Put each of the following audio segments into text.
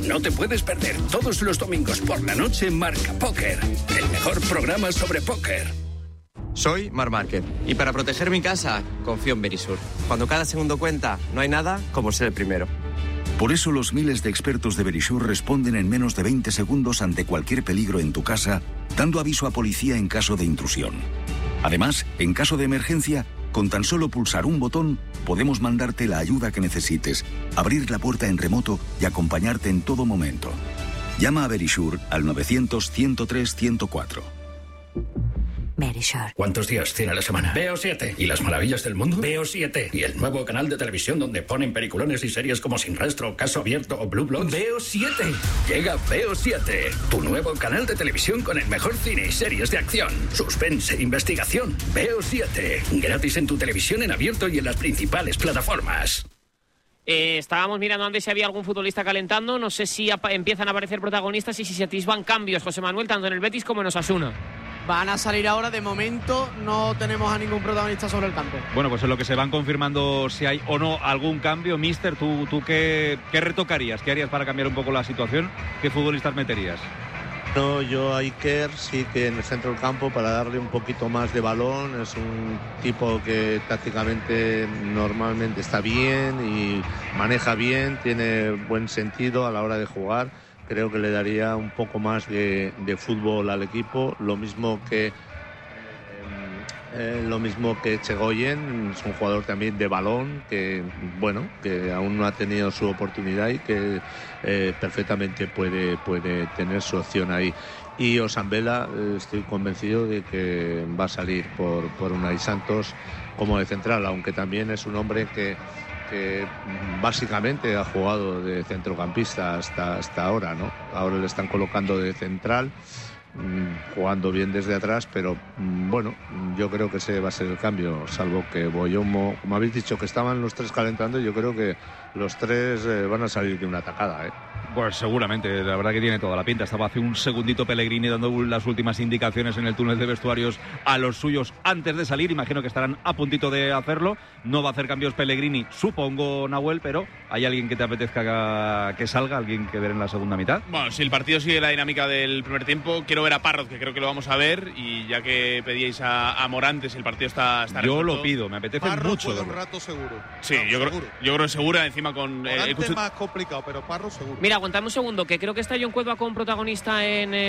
No te puedes perder todos los domingos por la noche Marca Póker, el mejor programa sobre póker. Soy Marc Márquez y para proteger mi casa confío en Verisur. Cuando cada segundo cuenta, no hay nada como ser el primero. Por eso los miles de expertos de Verisur responden en menos de 20 segundos ante cualquier peligro en tu casa, dando aviso a policía en caso de intrusión. Además, en caso de emergencia, con tan solo pulsar un botón, podemos mandarte la ayuda que necesites, abrir la puerta en remoto y acompañarte en todo momento. Llama a Verisur al 900-103-104. Verisur. ¿Cuántos días tiene la semana? Veo 7. ¿Y las maravillas del mundo? Veo 7. ¿Y el nuevo canal de televisión donde ponen peliculones y series como Sin Rastro, Caso Abierto o Blue Bloods? Veo 7. Llega Veo 7, tu nuevo canal de televisión con el mejor cine y series de acción, suspense e investigación. Veo 7. Gratis en tu televisión en abierto y en las principales plataformas. Estábamos mirando antes si había algún futbolista calentando. No sé si empiezan a aparecer protagonistas y si se atisban cambios, José Manuel, tanto en el Betis como en Osasuna. Van a salir ahora, de momento no tenemos a ningún protagonista sobre el campo. Bueno, pues en lo que se van confirmando si hay o no algún cambio. Míster, ¿tú qué retocarías? ¿Qué harías para cambiar un poco la situación? ¿Qué futbolistas meterías? No, yo a Iker sí que en el centro del campo para darle un poquito más de balón. Es un tipo que tácticamente normalmente está bien y maneja bien, tiene buen sentido a la hora de jugar. Creo que le daría un poco más de fútbol al equipo, lo mismo que Chegoyen. Es un jugador también de balón que aún no ha tenido su oportunidad y que perfectamente puede tener su opción ahí. Y Osambela, estoy convencido de que va a salir por Unai Santos como de central, aunque también es un hombre que básicamente ha jugado de centrocampista hasta ahora, ¿no? Ahora le están colocando de central, jugando bien desde atrás, pero bueno, yo creo que ese va a ser el cambio, salvo que Boyomo, como habéis dicho, que estaban los tres calentando, yo creo que los tres van a salir de una atacada, ¿eh? Pues seguramente, la verdad que tiene toda la pinta. Estaba hace un segundito Pellegrini dando las últimas indicaciones en el túnel de vestuarios a los suyos antes de salir. Imagino que estarán a puntito de hacerlo. No va a hacer cambios Pellegrini, supongo, Nahuel, pero ¿hay alguien que te apetezca que salga? ¿Alguien que ver en la segunda mitad? Bueno, si el partido sigue la dinámica del primer tiempo, quiero ver a Parrot, que creo que lo vamos a ver, y ya que pedíais a Morantes, el partido está resuelto. Yo lo pido, me apetece Parrot mucho. Parrot un rato seguro. Sí, yo creo que segura, encima con... Morantes más complicado, pero Parrot seguro. Mira, aguantame un segundo, que creo que está John Cueva con protagonista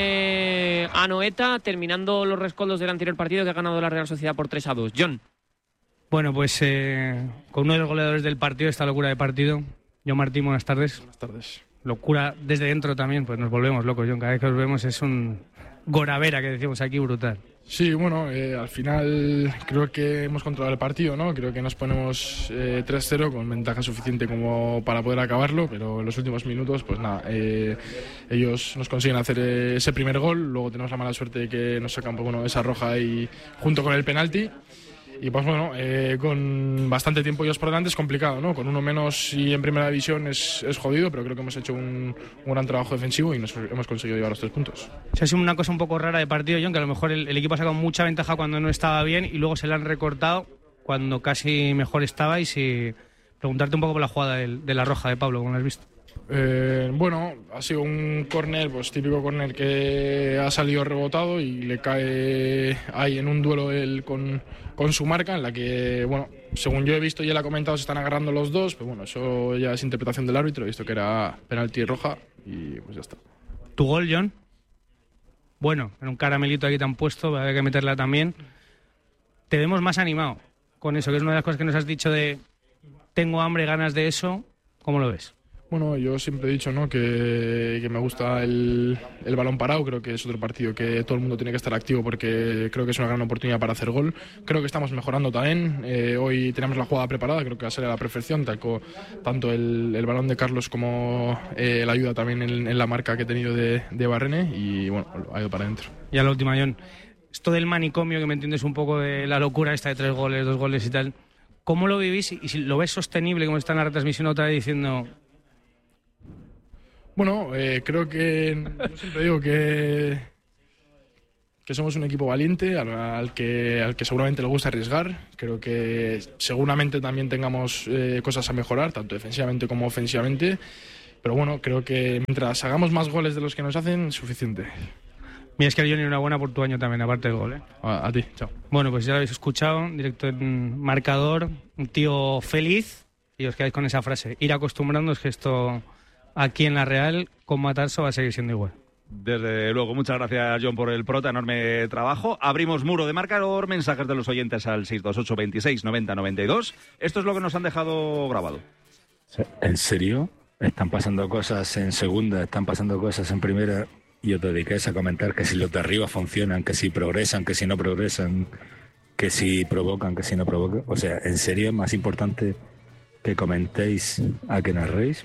en Anoeta, terminando los rescoldos del anterior partido que ha ganado la Real Sociedad por 3-2. John. Bueno, pues con uno de los goleadores del partido, esta locura de partido. John Martín, buenas tardes. Buenas tardes. Locura desde dentro también, pues nos volvemos locos, John. Cada vez que os vemos es un goravera que decimos aquí, brutal. Sí, bueno, al final creo que hemos controlado el partido, ¿no? Creo que nos ponemos 3-0 con ventaja suficiente como para poder acabarlo, pero en los últimos minutos, pues nada, ellos nos consiguen hacer ese primer gol, luego tenemos la mala suerte de que nos sacan esa roja y junto con el penalti. Y pues bueno, con bastante tiempo ellos por delante es complicado, ¿no? Con uno menos y en primera división es jodido, pero creo que hemos hecho un gran trabajo defensivo y nos hemos conseguido llevar los 3 puntos. O sea, ha sido una cosa un poco rara de partido, John, que a lo mejor el equipo ha sacado mucha ventaja cuando no estaba bien y luego se la han recortado cuando casi mejor estaba. Y si preguntarte un poco por la jugada de la roja de Pablo, ¿cómo la has visto? Bueno, ha sido un córner, pues típico córner que ha salido rebotado y le cae ahí en un duelo él con su marca, en la que, bueno, según yo he visto y él ha comentado, se están agarrando los dos, pero bueno, eso ya es interpretación del árbitro, he visto que era penalti roja y pues ya está. ¿Tu gol, John? Bueno, en un caramelito aquí te han puesto, hay que meterla también. Te vemos más animado con eso, que es una de las cosas que nos has dicho de tengo hambre, ganas de eso. ¿Cómo lo ves? Bueno, yo siempre he dicho, ¿no?, que me gusta el balón parado. Creo que es otro partido que todo el mundo tiene que estar activo porque creo que es una gran oportunidad para hacer gol. Creo que estamos mejorando también. Hoy tenemos la jugada preparada, creo que va a ser a la perfección, tanto el balón de Carlos como la ayuda también en la marca que he tenido de Barrene y bueno, ha ido para adentro. Y a la última, John, esto del manicomio, que me entiendes un poco de la locura esta de 3 goles, 2 goles y tal, ¿cómo lo vivís? Y si lo ves sostenible, como está en la retransmisión otra vez diciendo... Bueno, creo que yo siempre digo que somos un equipo valiente al que seguramente le gusta arriesgar. Creo que seguramente también tengamos cosas a mejorar, tanto defensivamente como ofensivamente. pero bueno, creo que mientras hagamos más goles de los que nos hacen, suficiente. Mira, es que Johnny, enhorabuena por tu año también, aparte del gol, ¿eh? A ti, chao. Bueno, pues ya lo habéis escuchado, directo en marcador, un tío feliz, y os quedáis con esa frase, ir acostumbrándoos que esto aquí en la Real, con Matarso, va a seguir siendo igual. Desde luego, muchas gracias, John, por el prota, enorme trabajo. Abrimos muro de marcador, mensajes de los oyentes al 628 26 90 92. Esto es lo que nos han dejado grabado. ¿En serio? Están pasando cosas en segunda, están pasando cosas en primera, y os dediquéis a comentar que si los de arriba funcionan, que si progresan, que si no progresan, que si provocan, que si no provocan. O sea, ¿en serio es más importante que comentéis a que narréis?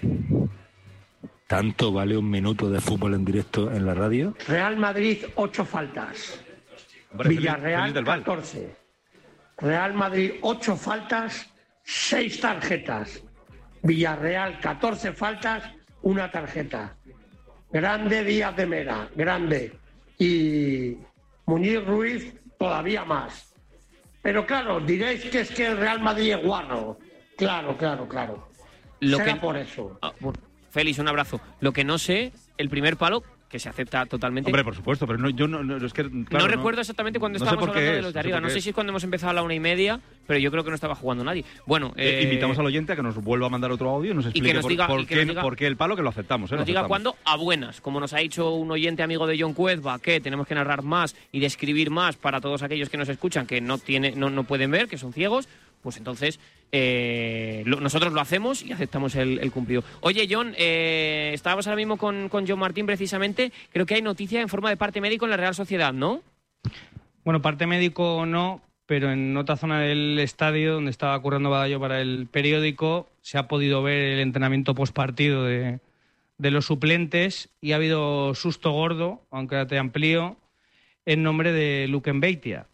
¿Tanto vale un minuto de fútbol en directo en la radio? Real Madrid, 8 faltas. Villarreal, 14. Real Madrid, 8 faltas, 6 tarjetas. Villarreal, 14 faltas, 1 tarjeta. Grande Díaz de Mera, grande. Y Muñiz Ruiz, todavía más. Pero claro, diréis que es que el Real Madrid es guarro. Claro. Será por eso. Félix, un abrazo. Lo que no sé, el primer palo, que se acepta totalmente. Hombre, por supuesto, pero yo no es que... Claro, no recuerdo exactamente cuando estábamos hablando de los de arriba. No sé si es cuando hemos empezado a la 1:30, pero yo creo que no estaba jugando nadie. Bueno, invitamos al oyente a que nos vuelva a mandar otro audio y nos explique por qué el palo, que lo aceptamos. Nos diga cuándo, a buenas. Como nos ha dicho un oyente amigo de John Cuezba, que tenemos que narrar más y describir más para todos aquellos que nos escuchan, que no pueden ver, que son ciegos. Pues entonces nosotros lo hacemos y aceptamos el cumplido. Oye, John, estábamos ahora mismo con John Martín precisamente. Creo que hay noticia en forma de parte médico en la Real Sociedad, ¿no? Bueno, parte médico no, pero en otra zona del estadio donde estaba currando Badallo para el periódico se ha podido ver el entrenamiento postpartido de los suplentes y ha habido susto gordo, aunque ya te amplío, en nombre de Luquen Beitia.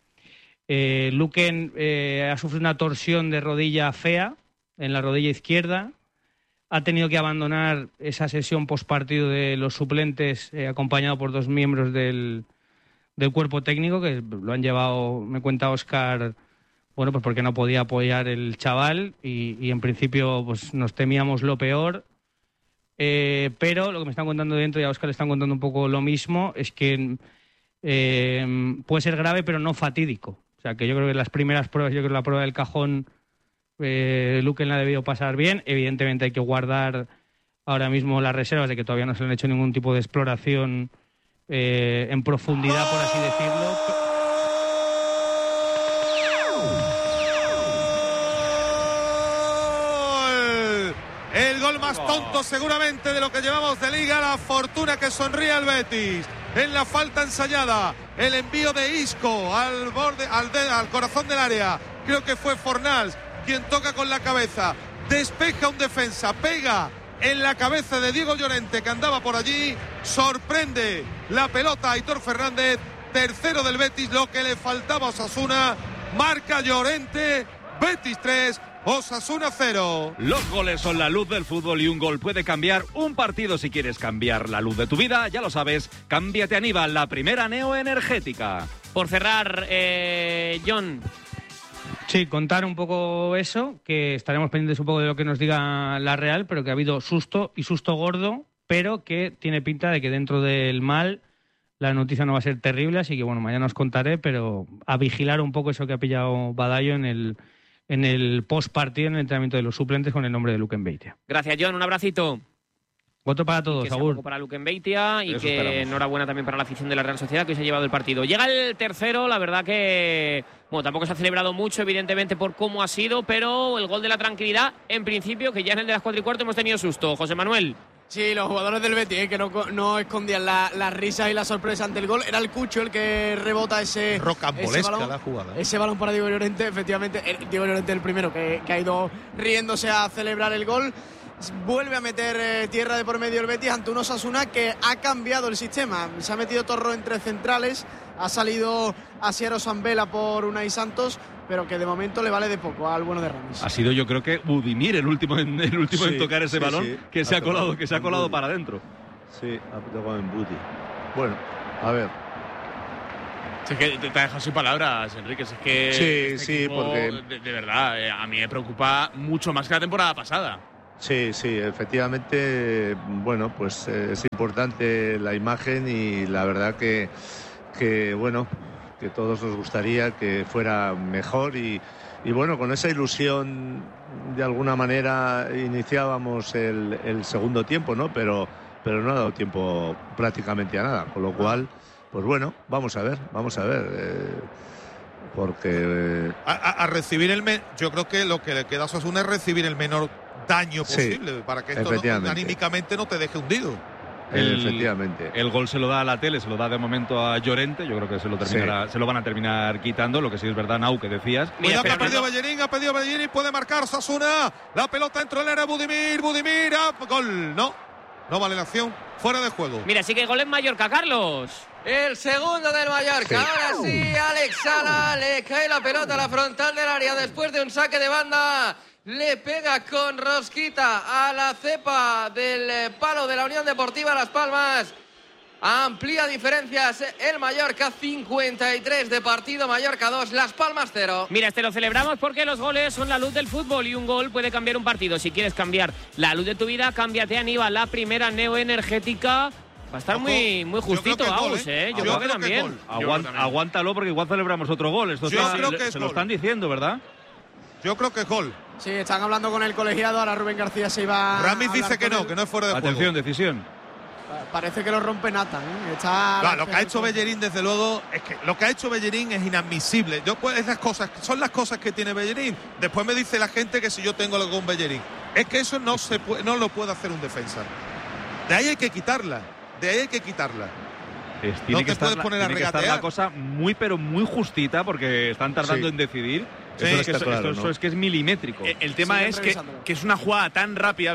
Luquen ha sufrido una torsión de rodilla fea en la rodilla izquierda. Ha tenido que abandonar esa sesión postpartido de los suplentes, acompañado por 2 miembros del cuerpo técnico, que lo han llevado, me cuenta Óscar, bueno, pues porque no podía apoyar el chaval y en principio pues nos temíamos lo peor. Pero lo que me están contando dentro, y a Óscar le están contando un poco lo mismo, es que puede ser grave pero no fatídico. O sea, que yo creo que las primeras pruebas, yo creo que la prueba del cajón, Luquen la ha debido pasar bien. Evidentemente hay que guardar ahora mismo las reservas de que todavía no se le han hecho ningún tipo de exploración en profundidad, por así decirlo. El gol más tonto seguramente de lo que llevamos de Liga. La fortuna que sonríe al Betis. En la falta ensayada, el envío de Isco al borde, al corazón del área. Creo que fue Fornals quien toca con la cabeza, despeja un defensa, pega en la cabeza de Diego Llorente, que andaba por allí, sorprende la pelota a Aitor Fernández, tercero del Betis, lo que le faltaba a Osasuna. Marca Llorente, Betis 3, Osasuna 0. Los goles son la luz del fútbol y un gol puede cambiar un partido. Si quieres cambiar la luz de tu vida, ya lo sabes, cámbiate a Niva, la primera neoenergética. Por cerrar, John. Sí, contar un poco eso, que estaremos pendientes un poco de lo que nos diga la Real, pero que ha habido susto y susto gordo, pero que tiene pinta de que dentro del mal la noticia no va a ser terrible, así que bueno, mañana os contaré, pero a vigilar un poco eso que ha pillado Badallo en el post-partido, en el entrenamiento de los suplentes con el nombre de Luquen Beitia. Gracias, John, un abracito. Voto para todos, Agur. Para Luquen Beitia y que esperamos. Enhorabuena también para la afición de la Real Sociedad que hoy se ha llevado el partido. Llega el tercero, la verdad que bueno, tampoco se ha celebrado mucho, evidentemente, por cómo ha sido, pero el gol de la tranquilidad, en principio, que ya en el de las 4:15 hemos tenido susto. José Manuel. Sí, los jugadores del Betis, que no escondían las risas y la sorpresa ante el gol. Era el Cucho el que rebota ese rocambolesca la jugada. Ese balón para Diego Llorente, efectivamente. Diego Llorente el primero que ha ido riéndose a celebrar el gol. Vuelve a meter tierra de por medio el Betis ante un Osasuna que ha cambiado el sistema. Se ha metido Torro entre centrales, ha salido Asier Osambela por Unai Santos, pero que de momento le vale de poco al bueno de Ramis. Ha sido, yo creo que Budimir el último en tocar ese balón, que se ha colado para adentro. Sí, ha tocado en Budi. Bueno, a ver. Es que te dejas sin palabras, Enrique. Es que sí, porque de verdad, a mí me preocupa mucho más que la temporada pasada. Sí, efectivamente, bueno, pues es importante la imagen y la verdad que bueno, que todos nos gustaría que fuera mejor y bueno, con esa ilusión de alguna manera iniciábamos el segundo tiempo, ¿no? Pero no ha dado tiempo prácticamente a nada, con lo cual, pues bueno, vamos a ver, porque a recibir yo creo que lo que le queda a Osasuna es recibir el menor daño posible para que esto anímicamente no te deje hundido. Efectivamente. El gol se lo da a la tele, se lo da de momento a Llorente. Yo creo que se lo van a terminar quitando. Lo que sí es verdad, Nau, que decías. Cuidado, que ha pedido Bellerín, puede marcar Osasuna. La pelota dentro del área, Budimir, gol. No vale la acción, fuera de juego. Mira, sí que gol en Mallorca, Carlos. El segundo del Mallorca. Ahora sí, Alex Sala le cae la pelota a la frontal del área después de un saque de banda. Le pega con rosquita a la cepa del palo de la Unión Deportiva Las Palmas. Amplía diferencias el Mallorca, 53 de partido, Mallorca 2, Las Palmas 0. Mira, lo celebramos porque los goles son la luz del fútbol y un gol puede cambiar un partido. Si quieres cambiar la luz de tu vida, cámbiate a Aníbal, la primera neoenergética. Va a estar muy justito, Agus, Yo creo que también. Aguántalo porque igual celebramos otro gol. Esto se lo están diciendo, ¿verdad? Yo creo que es gol. Sí, están hablando con el colegiado, ahora Rubén García se iba. Ramis dice que no es fuera de juego. Atención, decisión. Parece que lo rompe Nathan, lo que ha hecho Bellerín, desde luego, es que lo que ha hecho Bellerín es inadmisible. Son las cosas que tiene Bellerín. Después me dice la gente que si yo tengo algo con Bellerín. Es que eso no lo puede hacer un defensa. De ahí hay que quitarla. Tiene que estar la cosa muy, pero muy justita porque están tardando en decidir. Eso es que es milimétrico. El tema es que es una jugada tan rápida.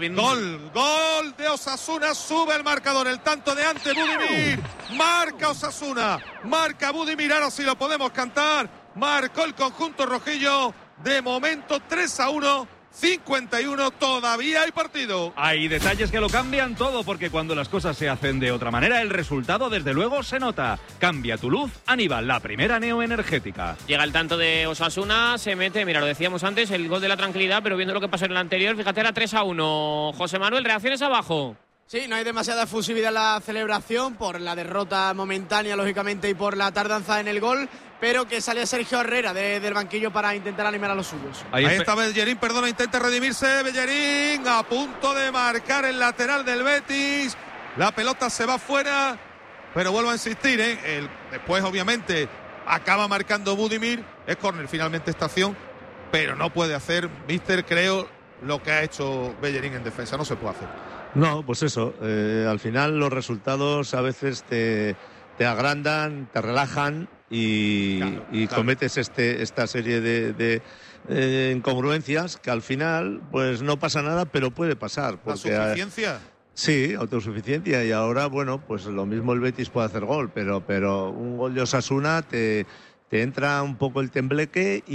Gol de Osasuna, sube el marcador, el tanto de ante Budimir. Marca Osasuna, marca Budimir, ahora sí lo podemos cantar. Marcó el conjunto rojillo, de momento 3-1. 51, todavía hay partido. Hay detalles que lo cambian todo, porque cuando las cosas se hacen de otra manera, el resultado desde luego se nota. Cambia tu luz, Aníbal, la primera neoenergética. Llega el tanto de Osasuna, se mete, mira, lo decíamos antes, el gol de la tranquilidad, pero viendo lo que pasó en el anterior, fíjate, era 3-1. José Manuel, reacciones abajo. Sí, no hay demasiada efusividad en la celebración por la derrota momentánea, lógicamente, y por la tardanza en el gol, pero que sale Sergio Herrera del banquillo para intentar animar a los suyos. Ahí está Bellerín, intenta redimirse. Bellerín a punto de marcar el lateral del Betis. La pelota se va fuera, pero vuelvo a insistir, después obviamente acaba marcando Budimir. Es córner finalmente esta acción, pero no puede hacer, creo, lo que ha hecho Bellerín en defensa. No se puede hacer. No, pues eso, al final los resultados a veces te agrandan, te relajan y cometes esta serie de incongruencias que al final pues no pasa nada, pero puede pasar. ¿Autosuficiencia? Sí, autosuficiencia, y ahora, bueno, pues lo mismo el Betis puede hacer gol, pero un gol de Osasuna te entra un poco el tembleque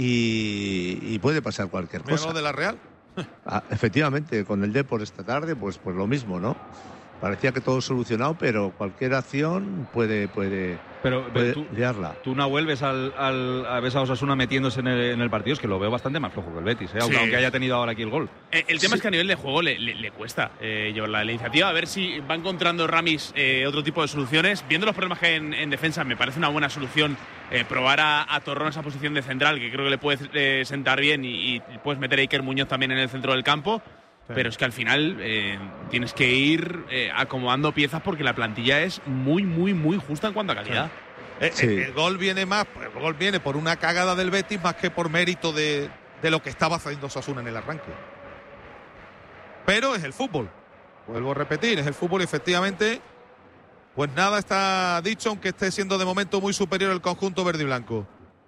y puede pasar cualquier cosa. ¿Lo de la Real? Efectivamente, con el Depor esta tarde, pues lo mismo, ¿no? Parecía que todo solucionado, pero cualquier acción puede liarla. Tú no vuelves a Osasuna metiéndose en el partido, es que lo veo bastante más flojo que el Betis, aunque haya tenido ahora aquí el gol. El tema es que a nivel de juego le cuesta llevar la iniciativa, a ver si va encontrando Ramis otro tipo de soluciones. Viendo los problemas que hay en defensa, me parece una buena solución probar a Torrón esa posición de central, que creo que le puede sentar bien, y puedes meter a Iker Muñoz también en el centro del campo. Pero es que al final tienes que ir acomodando piezas porque la plantilla es muy, muy, muy justa en cuanto a calidad. El gol viene por una cagada del Betis más que por mérito de lo que estaba haciendo Osasuna en el arranque. Pero es el fútbol. Vuelvo a repetir, es el fútbol y efectivamente, pues nada está dicho, aunque esté siendo de momento muy superior el conjunto verde y blanco.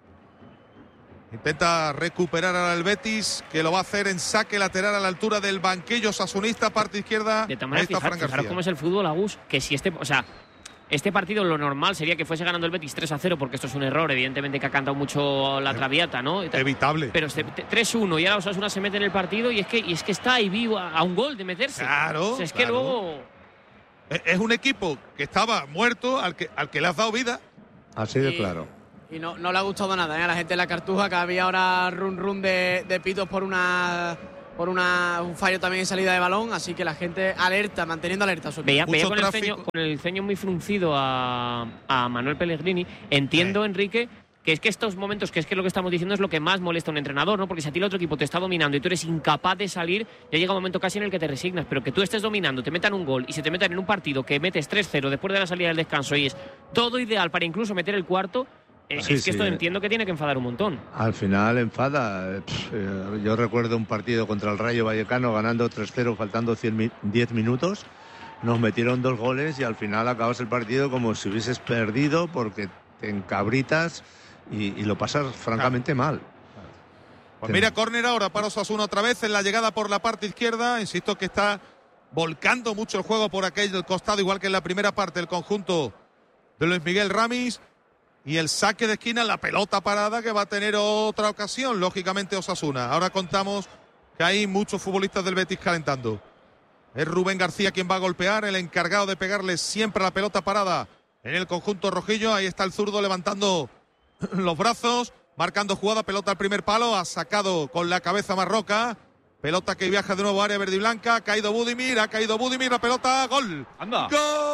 Intenta recuperar ahora el Betis, que lo va a hacer en saque lateral a la altura del banquillo osasunista, parte izquierda. De todas maneras, fijaros cómo es el fútbol, Agus, que si este partido lo normal sería que fuese ganando el Betis 3-0, porque esto es un error, evidentemente, que ha cantado mucho la Traviata, ¿no? Evitable. Pero 3-1 y ahora Osasuna se mete en el partido y es que está ahí vivo a un gol de meterse. Claro. O sea, es que luego... Es un equipo que estaba muerto, al que le has dado vida. Así de claro. Y no le ha gustado nada a la gente de la Cartuja, que había ahora run de pitos por una por un fallo también en salida de balón, así que la gente alerta, manteniendo alerta a su equipo. Veía con el ceño muy fruncido a Manuel Pellegrini. Entiendo, Enrique, que es que estos momentos, que es que lo que estamos diciendo es lo que más molesta a un entrenador, ¿no? Porque si a ti el otro equipo te está dominando y tú eres incapaz de salir, ya llega un momento casi en el que te resignas. Pero que tú estés dominando, te metan un gol y se te metan en un partido que metes 3-0 después de la salida del descanso y es todo ideal para incluso meter el cuarto, es que esto entiendo que tiene que enfadar un montón. Al final enfada. Yo recuerdo un partido contra el Rayo Vallecano ganando 3-0 faltando 10 minutos. Nos metieron 2 goles y al final acabas el partido como si hubieses perdido porque te encabritas y lo pasas francamente mal. Pues mira, córner ahora para Osasuna otra vez en la llegada por la parte izquierda. Insisto que está volcando mucho el juego por aquel del costado, igual que en la primera parte el conjunto de Luis Miguel Ramis. Y el saque de esquina, la pelota parada que va a tener otra ocasión, lógicamente Osasuna. Ahora contamos que hay muchos futbolistas del Betis calentando. Es Rubén García quien va a golpear, el encargado de pegarle siempre a la pelota parada en el conjunto rojillo. Ahí está el zurdo levantando los brazos, marcando jugada, pelota al primer palo, ha sacado con la cabeza Marroca. Pelota que viaja de nuevo a área verde y blanca, ha caído Budimir, la pelota, gol. ¡Anda!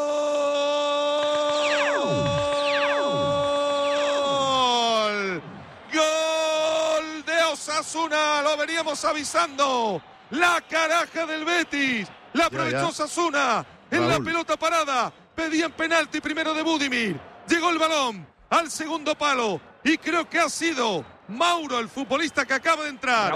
¡Gol de Osasuna! Lo veníamos avisando. La caraja del Betis. La aprovechó Osasuna en la pelota parada. Pedían penalti primero de Budimir. Llegó el balón al segundo palo. Y creo que ha sido Mauro, el futbolista que acaba de entrar.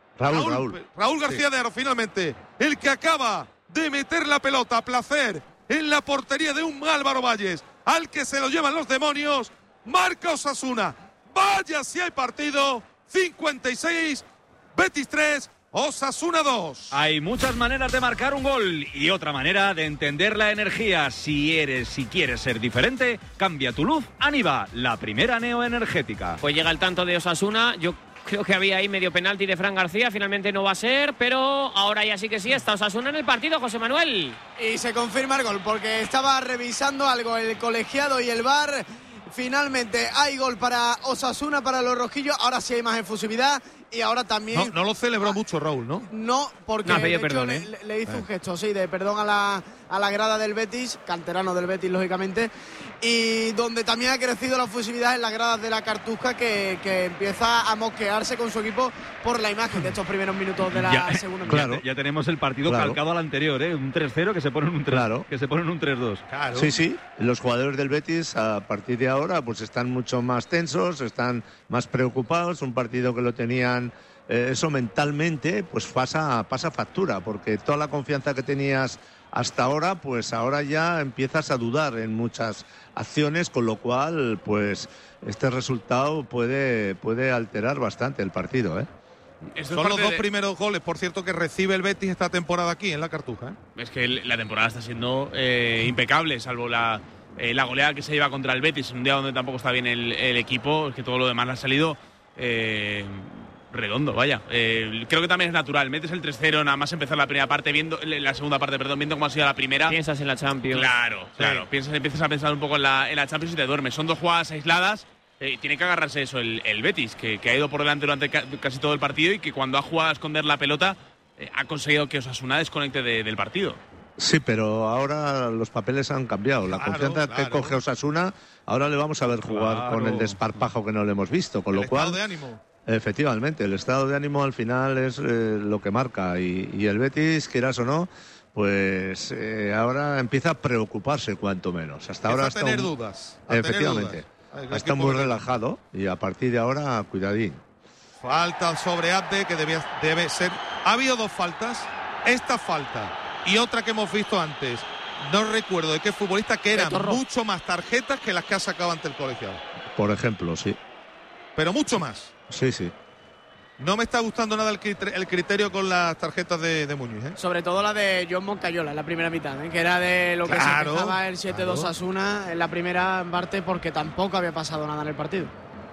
Raúl García de Aro, finalmente. El que acaba de meter la pelota a placer en la portería de un Álvaro Valles. Al que se lo llevan los demonios. Marca Osasuna. Vaya si hay partido. 56, Betis 3, Osasuna 2. Hay muchas maneras de marcar un gol y otra manera de entender la energía. Si quieres ser diferente, cambia tu luz a Niva, la primera neoenergética. Pues llega el tanto de Osasuna. Yo creo que había ahí medio penalti de Fran García. Finalmente no va a ser, pero ahora ya sí que sí. Está Osasuna en el partido, José Manuel. Y se confirma el gol porque estaba revisando algo el colegiado y el VAR. Finalmente hay gol para Osasuna, para los rojillos. Ahora sí hay más efusividad y ahora también... No lo celebró mucho Raúl, ¿no? No, porque de hecho, perdón, le hizo un gesto, sí, de perdón a la grada del Betis, canterano del Betis, lógicamente. Y donde también ha crecido la efusividad en las gradas de la Cartuja, que empieza a mosquearse con su equipo por la imagen de estos primeros minutos de la segunda mitad. Claro. Ya tenemos el partido calcado al anterior, ¿eh? Un 3-0 que se pone en un 3, que se pone en un 3-2. Claro. Sí, los jugadores del Betis a partir de ahora pues están mucho más tensos, están más preocupados. Un partido que lo tenían eso mentalmente pues pasa factura, porque toda la confianza que tenías hasta ahora, pues ahora ya empiezas a dudar en muchas acciones, con lo cual pues este resultado puede alterar bastante el partido, ¿eh? Son los 2 primeros goles, por cierto, que recibe el Betis esta temporada aquí en la Cartuja, ¿eh? Es que la temporada está siendo impecable, salvo la goleada que se lleva contra el Betis, en un día donde tampoco está bien el equipo. Es que todo lo demás le ha salido redondo, vaya. Creo que también es natural. Metes el 3-0, nada más empezar la primera parte, viendo cómo ha sido la primera. Piensas en la Champions. Claro. Empiezas a pensar un poco en la Champions y te duermes. Son 2 jugadas aisladas. Tiene que agarrarse eso el Betis, que ha ido por delante durante casi todo el partido y que cuando ha jugado a esconder la pelota ha conseguido que Osasuna desconecte del partido. Sí, pero ahora los papeles han cambiado. La confianza que coge Osasuna, ahora le vamos a ver jugar con el desparpajo que no le hemos visto, con lo cual... El estado de ánimo. Efectivamente, el estado de ánimo al final es lo que marca y el Betis, quieras o no, pues ahora empieza a preocuparse cuanto menos. Hasta ahora está a tener dudas. Efectivamente, está muy relajado y a partir de ahora, cuidadín. Falta sobre Abde, que debe ser... Ha habido 2 faltas, esta falta y otra que hemos visto antes. No recuerdo de qué futbolista, que eran mucho más tarjetas que las que ha sacado ante el colegiado. Por ejemplo, sí. Pero mucho más. Sí. No me está gustando nada el criterio con las tarjetas de Muñiz, ¿eh? Sobre todo la de John Moncayola en la primera mitad, ¿eh? Que era de lo que se quejaba el 7-2 Osasuna en la primera parte, porque tampoco había pasado nada en el partido.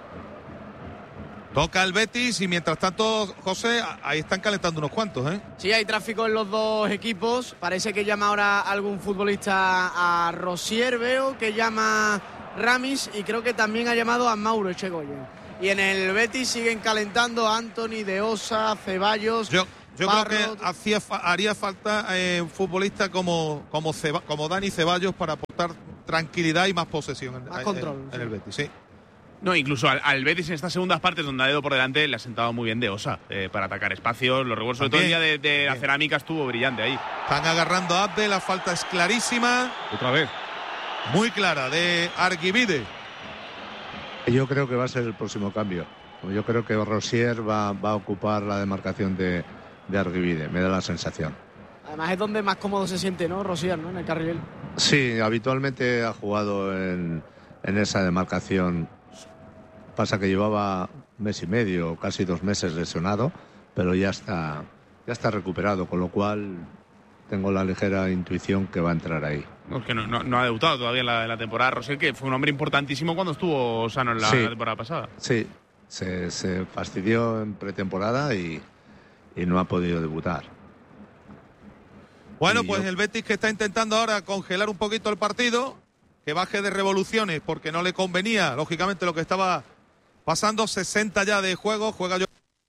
Toca el Betis y mientras tanto, José, ahí están calentando unos cuantos, ¿eh? Sí, hay tráfico en los 2 equipos. Parece que llama ahora algún futbolista a Rosier, veo que llama Ramis, y creo que también ha llamado a Mauro Echegoyen. Y en el Betis siguen calentando Anthony, De Osa, Ceballos. Yo creo que haría falta un futbolista como Dani Ceballos para aportar tranquilidad y más posesión más control, en el Betis, sí. No, incluso al Betis en estas segundas partes donde ha ido por delante le ha sentado muy bien de Osa para atacar espacios. Los revueltos, sobre todo el día de la cerámica, estuvo brillante ahí. Están agarrando a Abde, la falta es clarísima. Otra vez. Muy clara, de Arguibide. Yo creo que va a ser el próximo cambio. Yo creo que Rosier va a ocupar la demarcación de Arguibide, me da la sensación. Además es donde más cómodo se siente, ¿no? Rosier, ¿no? En el carril. Sí, habitualmente ha jugado en esa demarcación. Pasa que llevaba mes y medio, casi 2 meses lesionado, pero ya está recuperado, con lo cual tengo la ligera intuición que va a entrar ahí. No, es que no ha debutado todavía en la temporada. Rosier, que fue un hombre importantísimo cuando estuvo sano en la temporada pasada. Sí, se fastidió en pretemporada y no ha podido debutar. Bueno, pues el Betis, que está intentando ahora congelar un poquito el partido, que baje de revoluciones porque no le convenía, lógicamente, lo que estaba pasando. 60 ya de juego, juega yo.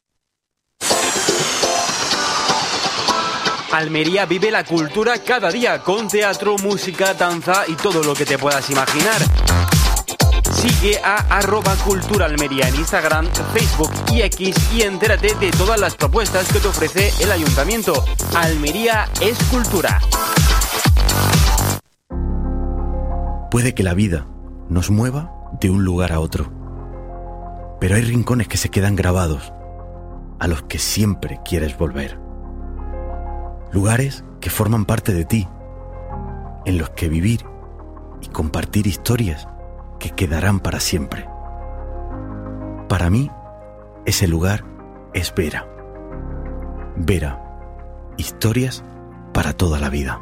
Almería vive la cultura cada día con teatro, música, danza y todo lo que te puedas imaginar. Sigue a @culturaalmería en Instagram, Facebook y X y entérate de todas las propuestas que te ofrece el Ayuntamiento. Almería es cultura. Puede que la vida nos mueva de un lugar a otro, pero hay rincones que se quedan grabados, a los que siempre quieres volver. Lugares que forman parte de ti, en los que vivir y compartir historias que quedarán para siempre. Para mí, ese lugar es Vera. Vera, historias para toda la vida.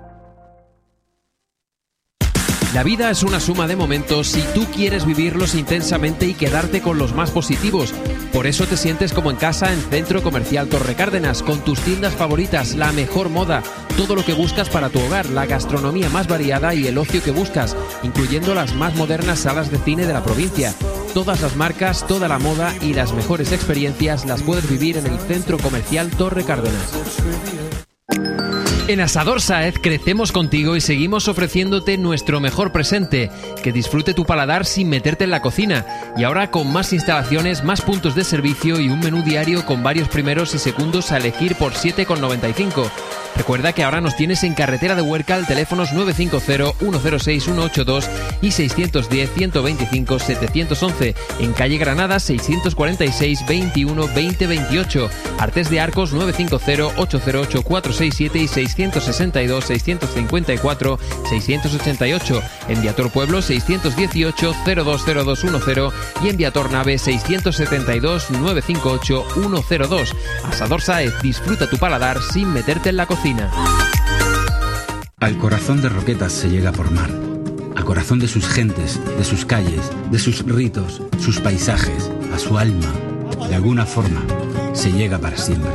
La vida es una suma de momentos y tú quieres vivirlos intensamente y quedarte con los más positivos. Por eso te sientes como en casa en Centro Comercial Torre Cárdenas, con tus tiendas favoritas, la mejor moda, todo lo que buscas para tu hogar, la gastronomía más variada y el ocio que buscas, incluyendo las más modernas salas de cine de la provincia. Todas las marcas, toda la moda y las mejores experiencias las puedes vivir en el Centro Comercial Torre Cárdenas. En Asador Sáez crecemos contigo y seguimos ofreciéndote nuestro mejor presente, que disfrute tu paladar sin meterte en la cocina, y ahora con más instalaciones, más puntos de servicio y un menú diario con varios primeros y segundos a elegir por 7,95. Recuerda que ahora nos tienes en Carretera de Huércal, teléfonos 950-106-182 y 610-125-711, en calle Granada 646-21-2028, Artés de Arcos 950-808-467 y 662-654-688, en Viator Pueblo 618-020210 y en Viator Nave 672-958-102. Asador Sáez, disfruta tu paladar sin meterte en la cocina. Al corazón de Roquetas se llega por mar, al corazón de sus gentes, de sus calles, de sus ritos, sus paisajes, a su alma. De alguna forma, se llega para siempre.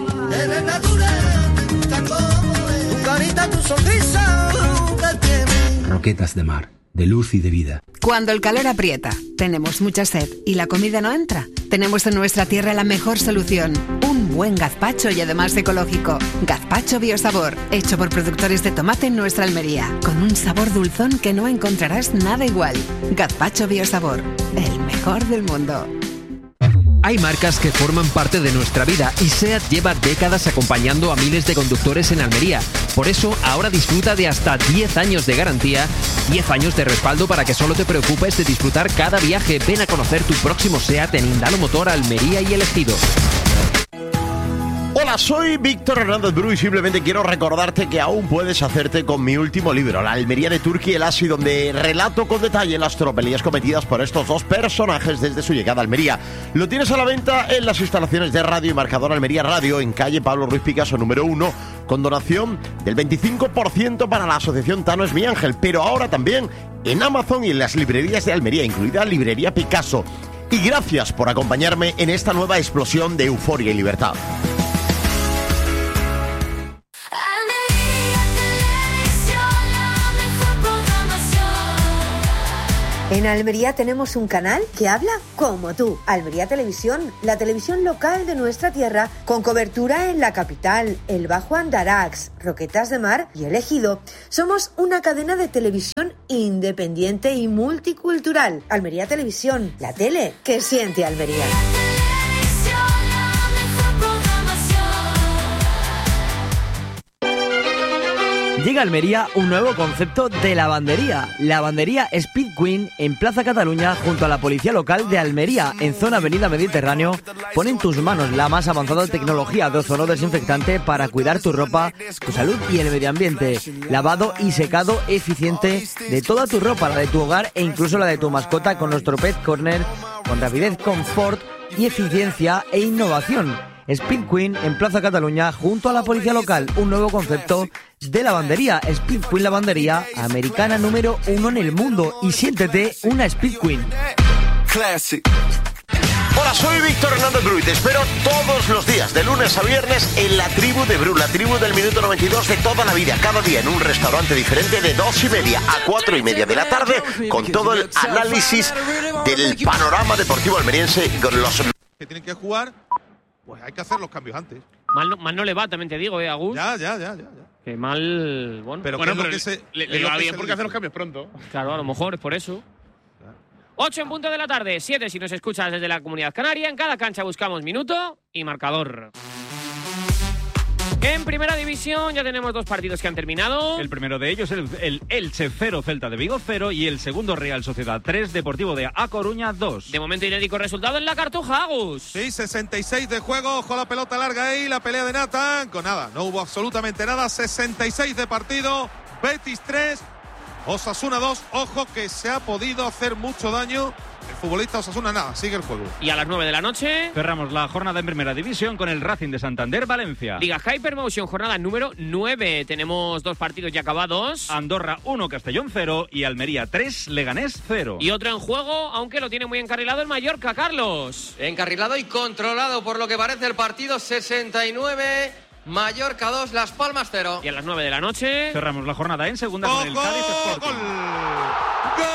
Roquetas de mar, de luz y de vida. Cuando el calor aprieta, tenemos mucha sed y la comida no entra, tenemos en nuestra tierra la mejor solución: un buen gazpacho y además ecológico. Gazpacho Biosabor, hecho por productores de tomate en nuestra Almería, con un sabor dulzón que no encontrarás nada igual. Gazpacho Biosabor, el mejor del mundo. Hay marcas que forman parte de nuestra vida y SEAT lleva décadas acompañando a miles de conductores en Almería. Por eso, ahora disfruta de hasta 10 años de garantía, 10 años de respaldo para que solo te preocupes de disfrutar cada viaje. Ven a conocer tu próximo SEAT en Indalo Motor, Almería y El Ejido. Hola, soy Víctor Hernández Bru y simplemente quiero recordarte que aún puedes hacerte con mi último libro, La Almería de Turki y el Asi, donde relato con detalle las tropelías cometidas por estos dos personajes desde su llegada a Almería. Lo tienes a la venta en las instalaciones de Radio y Marcador Almería Radio, en calle Pablo Ruiz Picasso número 1, con donación del 25% para la asociación Tano es mi ángel, pero ahora también en Amazon y en las librerías de Almería, incluida Librería Picasso. Y gracias por acompañarme en esta nueva explosión de euforia y libertad. En Almería tenemos un canal que habla como tú. Almería Televisión, la televisión local de nuestra tierra, con cobertura en la capital, el Bajo Andarax, Roquetas de Mar y El Ejido. Somos una cadena de televisión independiente y multicultural. Almería Televisión, la tele que siente Almería. Llega a Almería un nuevo concepto de lavandería. Lavandería Speed Queen en Plaza Cataluña junto a la policía local de Almería, en zona Avenida Mediterráneo. Pon en tus manos la más avanzada tecnología de ozono desinfectante para cuidar tu ropa, tu salud y el medio ambiente. Lavado y secado eficiente de toda tu ropa, la de tu hogar e incluso la de tu mascota con nuestro Pet Corner, con rapidez, confort y eficiencia e innovación. Speed Queen en Plaza Cataluña junto a la policía local, un nuevo concepto de lavandería. Speed Queen Lavandería, americana número 1 en el mundo, y siéntete una Speed Queen. Hola, soy Víctor Hernández Bru y te espero todos los días, de lunes a viernes, en la tribu de Bru, la tribu del minuto 92 de toda la vida, cada día en un restaurante diferente de 2:30 a 4:30 de la tarde, con todo el análisis del panorama deportivo almeriense con los que tienen que jugar. Pues hay que hacer los cambios antes. Mal no le va, también te digo, Agus. Ya. Que mal... Bueno, pero le va bien porque hace los cambios pronto. Claro, a lo mejor es por eso. 8 en punto de la tarde, 7 si nos escuchas desde la Comunidad Canaria. En cada cancha buscamos minuto y marcador. En primera división ya tenemos 2 partidos que han terminado. El primero de ellos el Elche 0, Celta de Vigo 0, y el segundo Real Sociedad 3, Deportivo de A Coruña 2. De momento inédito resultado en la Cartuja, Agus. Sí, 66 de juego, ojo la pelota larga ahí, la pelea de Nathan, con nada, no hubo absolutamente nada, 66 de partido, Betis 3, Osasuna 2, ojo que se ha podido hacer mucho daño. El futbolista Osasuna nada, sigue el juego. Y a las 9 de la noche cerramos la jornada en primera división con el Racing de Santander Valencia. Liga Hypermotion, jornada número 9. Tenemos 2 partidos ya acabados. Andorra 1, Castellón 0 y Almería 3, Leganés 0. Y otro en juego, aunque lo tiene muy encarrilado el Mallorca, Carlos. Encarrilado y controlado por lo que parece el partido. 69, Mallorca 2, Las Palmas 0. Y a las 9 de la noche cerramos la jornada en segunda con el Cádiz Sporting. ¡Gol!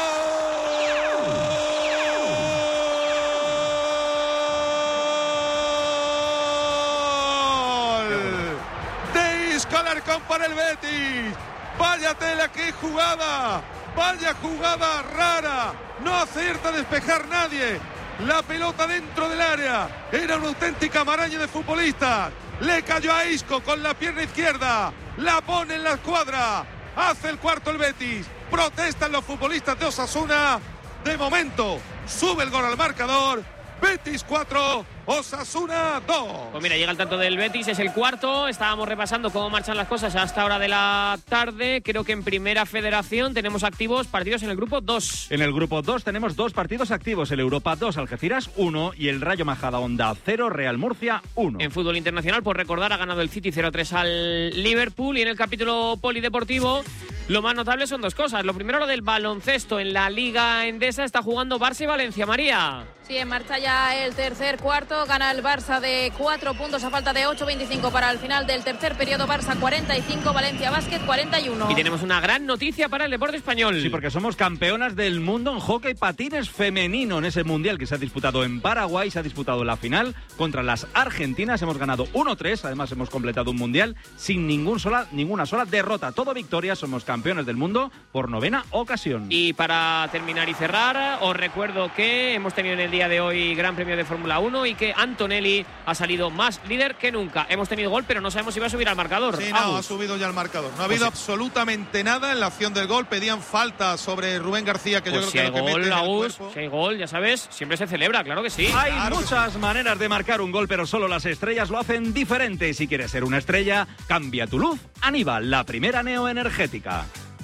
Alarcón para el Betis. Vaya tela, qué jugada. Vaya jugada rara. No acierta a despejar nadie. La pelota dentro del área. Era una auténtica maraña de futbolistas. Le cayó a Isco con la pierna izquierda. La pone en la escuadra. Hace el cuarto el Betis. Protestan los futbolistas de Osasuna. De momento sube el gol al marcador. Betis 4, Osasuna 2. Pues mira, llega el tanto del Betis, es el cuarto. Estábamos repasando cómo marchan las cosas a esta hora de la tarde. Creo que en Primera Federación tenemos activos partidos en el grupo 2. En el grupo 2 tenemos 2 partidos activos. El Europa 2, Algeciras 1 y el Rayo Majadahonda 0, Real Murcia 1. En fútbol internacional, por recordar, ha ganado el City 0-3 al Liverpool. Y en el capítulo polideportivo, lo más notable son 2 cosas. Lo primero, lo del baloncesto. En la Liga Endesa está jugando Barça y Valencia. María. Sí, en marcha ya el tercer cuarto. Gana el Barça de 4 puntos a falta de 8:25 para el final del tercer periodo. Barça 45, Valencia Básquet 41. Y tenemos una gran noticia para el deporte español. Sí, porque somos campeonas del mundo en hockey patines femenino en ese mundial que se ha disputado en Paraguay. Se ha disputado la final contra las argentinas. Hemos ganado 1-3. Además, hemos completado un mundial sin ninguna sola derrota. Todo victoria. Somos campeones del mundo por 9ª ocasión. Y para terminar y cerrar, os recuerdo que hemos tenido en el día de hoy Gran Premio de Fórmula 1 y que Antonelli ha salido más líder que nunca. Hemos tenido gol, pero no sabemos si va a subir al marcador. Sí, no, ha subido ya al marcador. No ha habido absolutamente nada en la acción del gol. Pedían falta sobre Rubén García, que yo creo que lo que mete en el cuerpo. Si hay gol, ya sabes, siempre se celebra, claro que sí. Hay muchas maneras de marcar un gol, pero solo las estrellas lo hacen diferente. Si quieres ser una estrella, cambia tu luz. Aníbal, la primera neoenergética.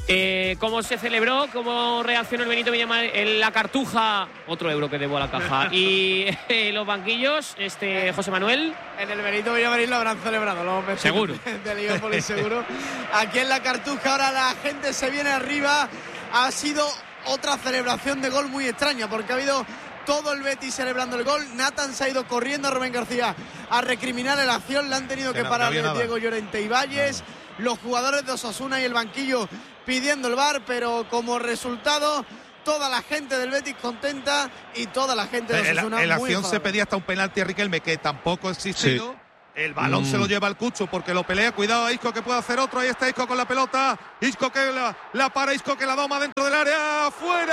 ¿Cómo se celebró? ¿Cómo reaccionó el Benito Villamarín en la Cartuja? Otro euro que debo a la caja. Y los banquillos, José Manuel. En el Benito Villamarín lo habrán celebrado, lo seguro. De Liverpool, seguro. Aquí en la Cartuja ahora la gente se viene arriba. Ha sido otra celebración de gol muy extraña, porque ha habido todo el Betis celebrando el gol. Nathan se ha ido corriendo a Rubén García a recriminar la acción. Le han tenido que parar Diego Llorente y Valles. Los jugadores de Osasuna y el banquillo pidiendo el VAR, pero como resultado toda la gente del Betis contenta y toda la gente de Osasuna en la muy acción enfadada. se pedía hasta un penalti a Riquelme que tampoco ha existido. Sí. El balón se lo lleva el Cucho porque lo pelea. Cuidado a Isco que puede hacer otro. Ahí está Isco con la pelota. Isco que la para. Isco que la doma dentro del área.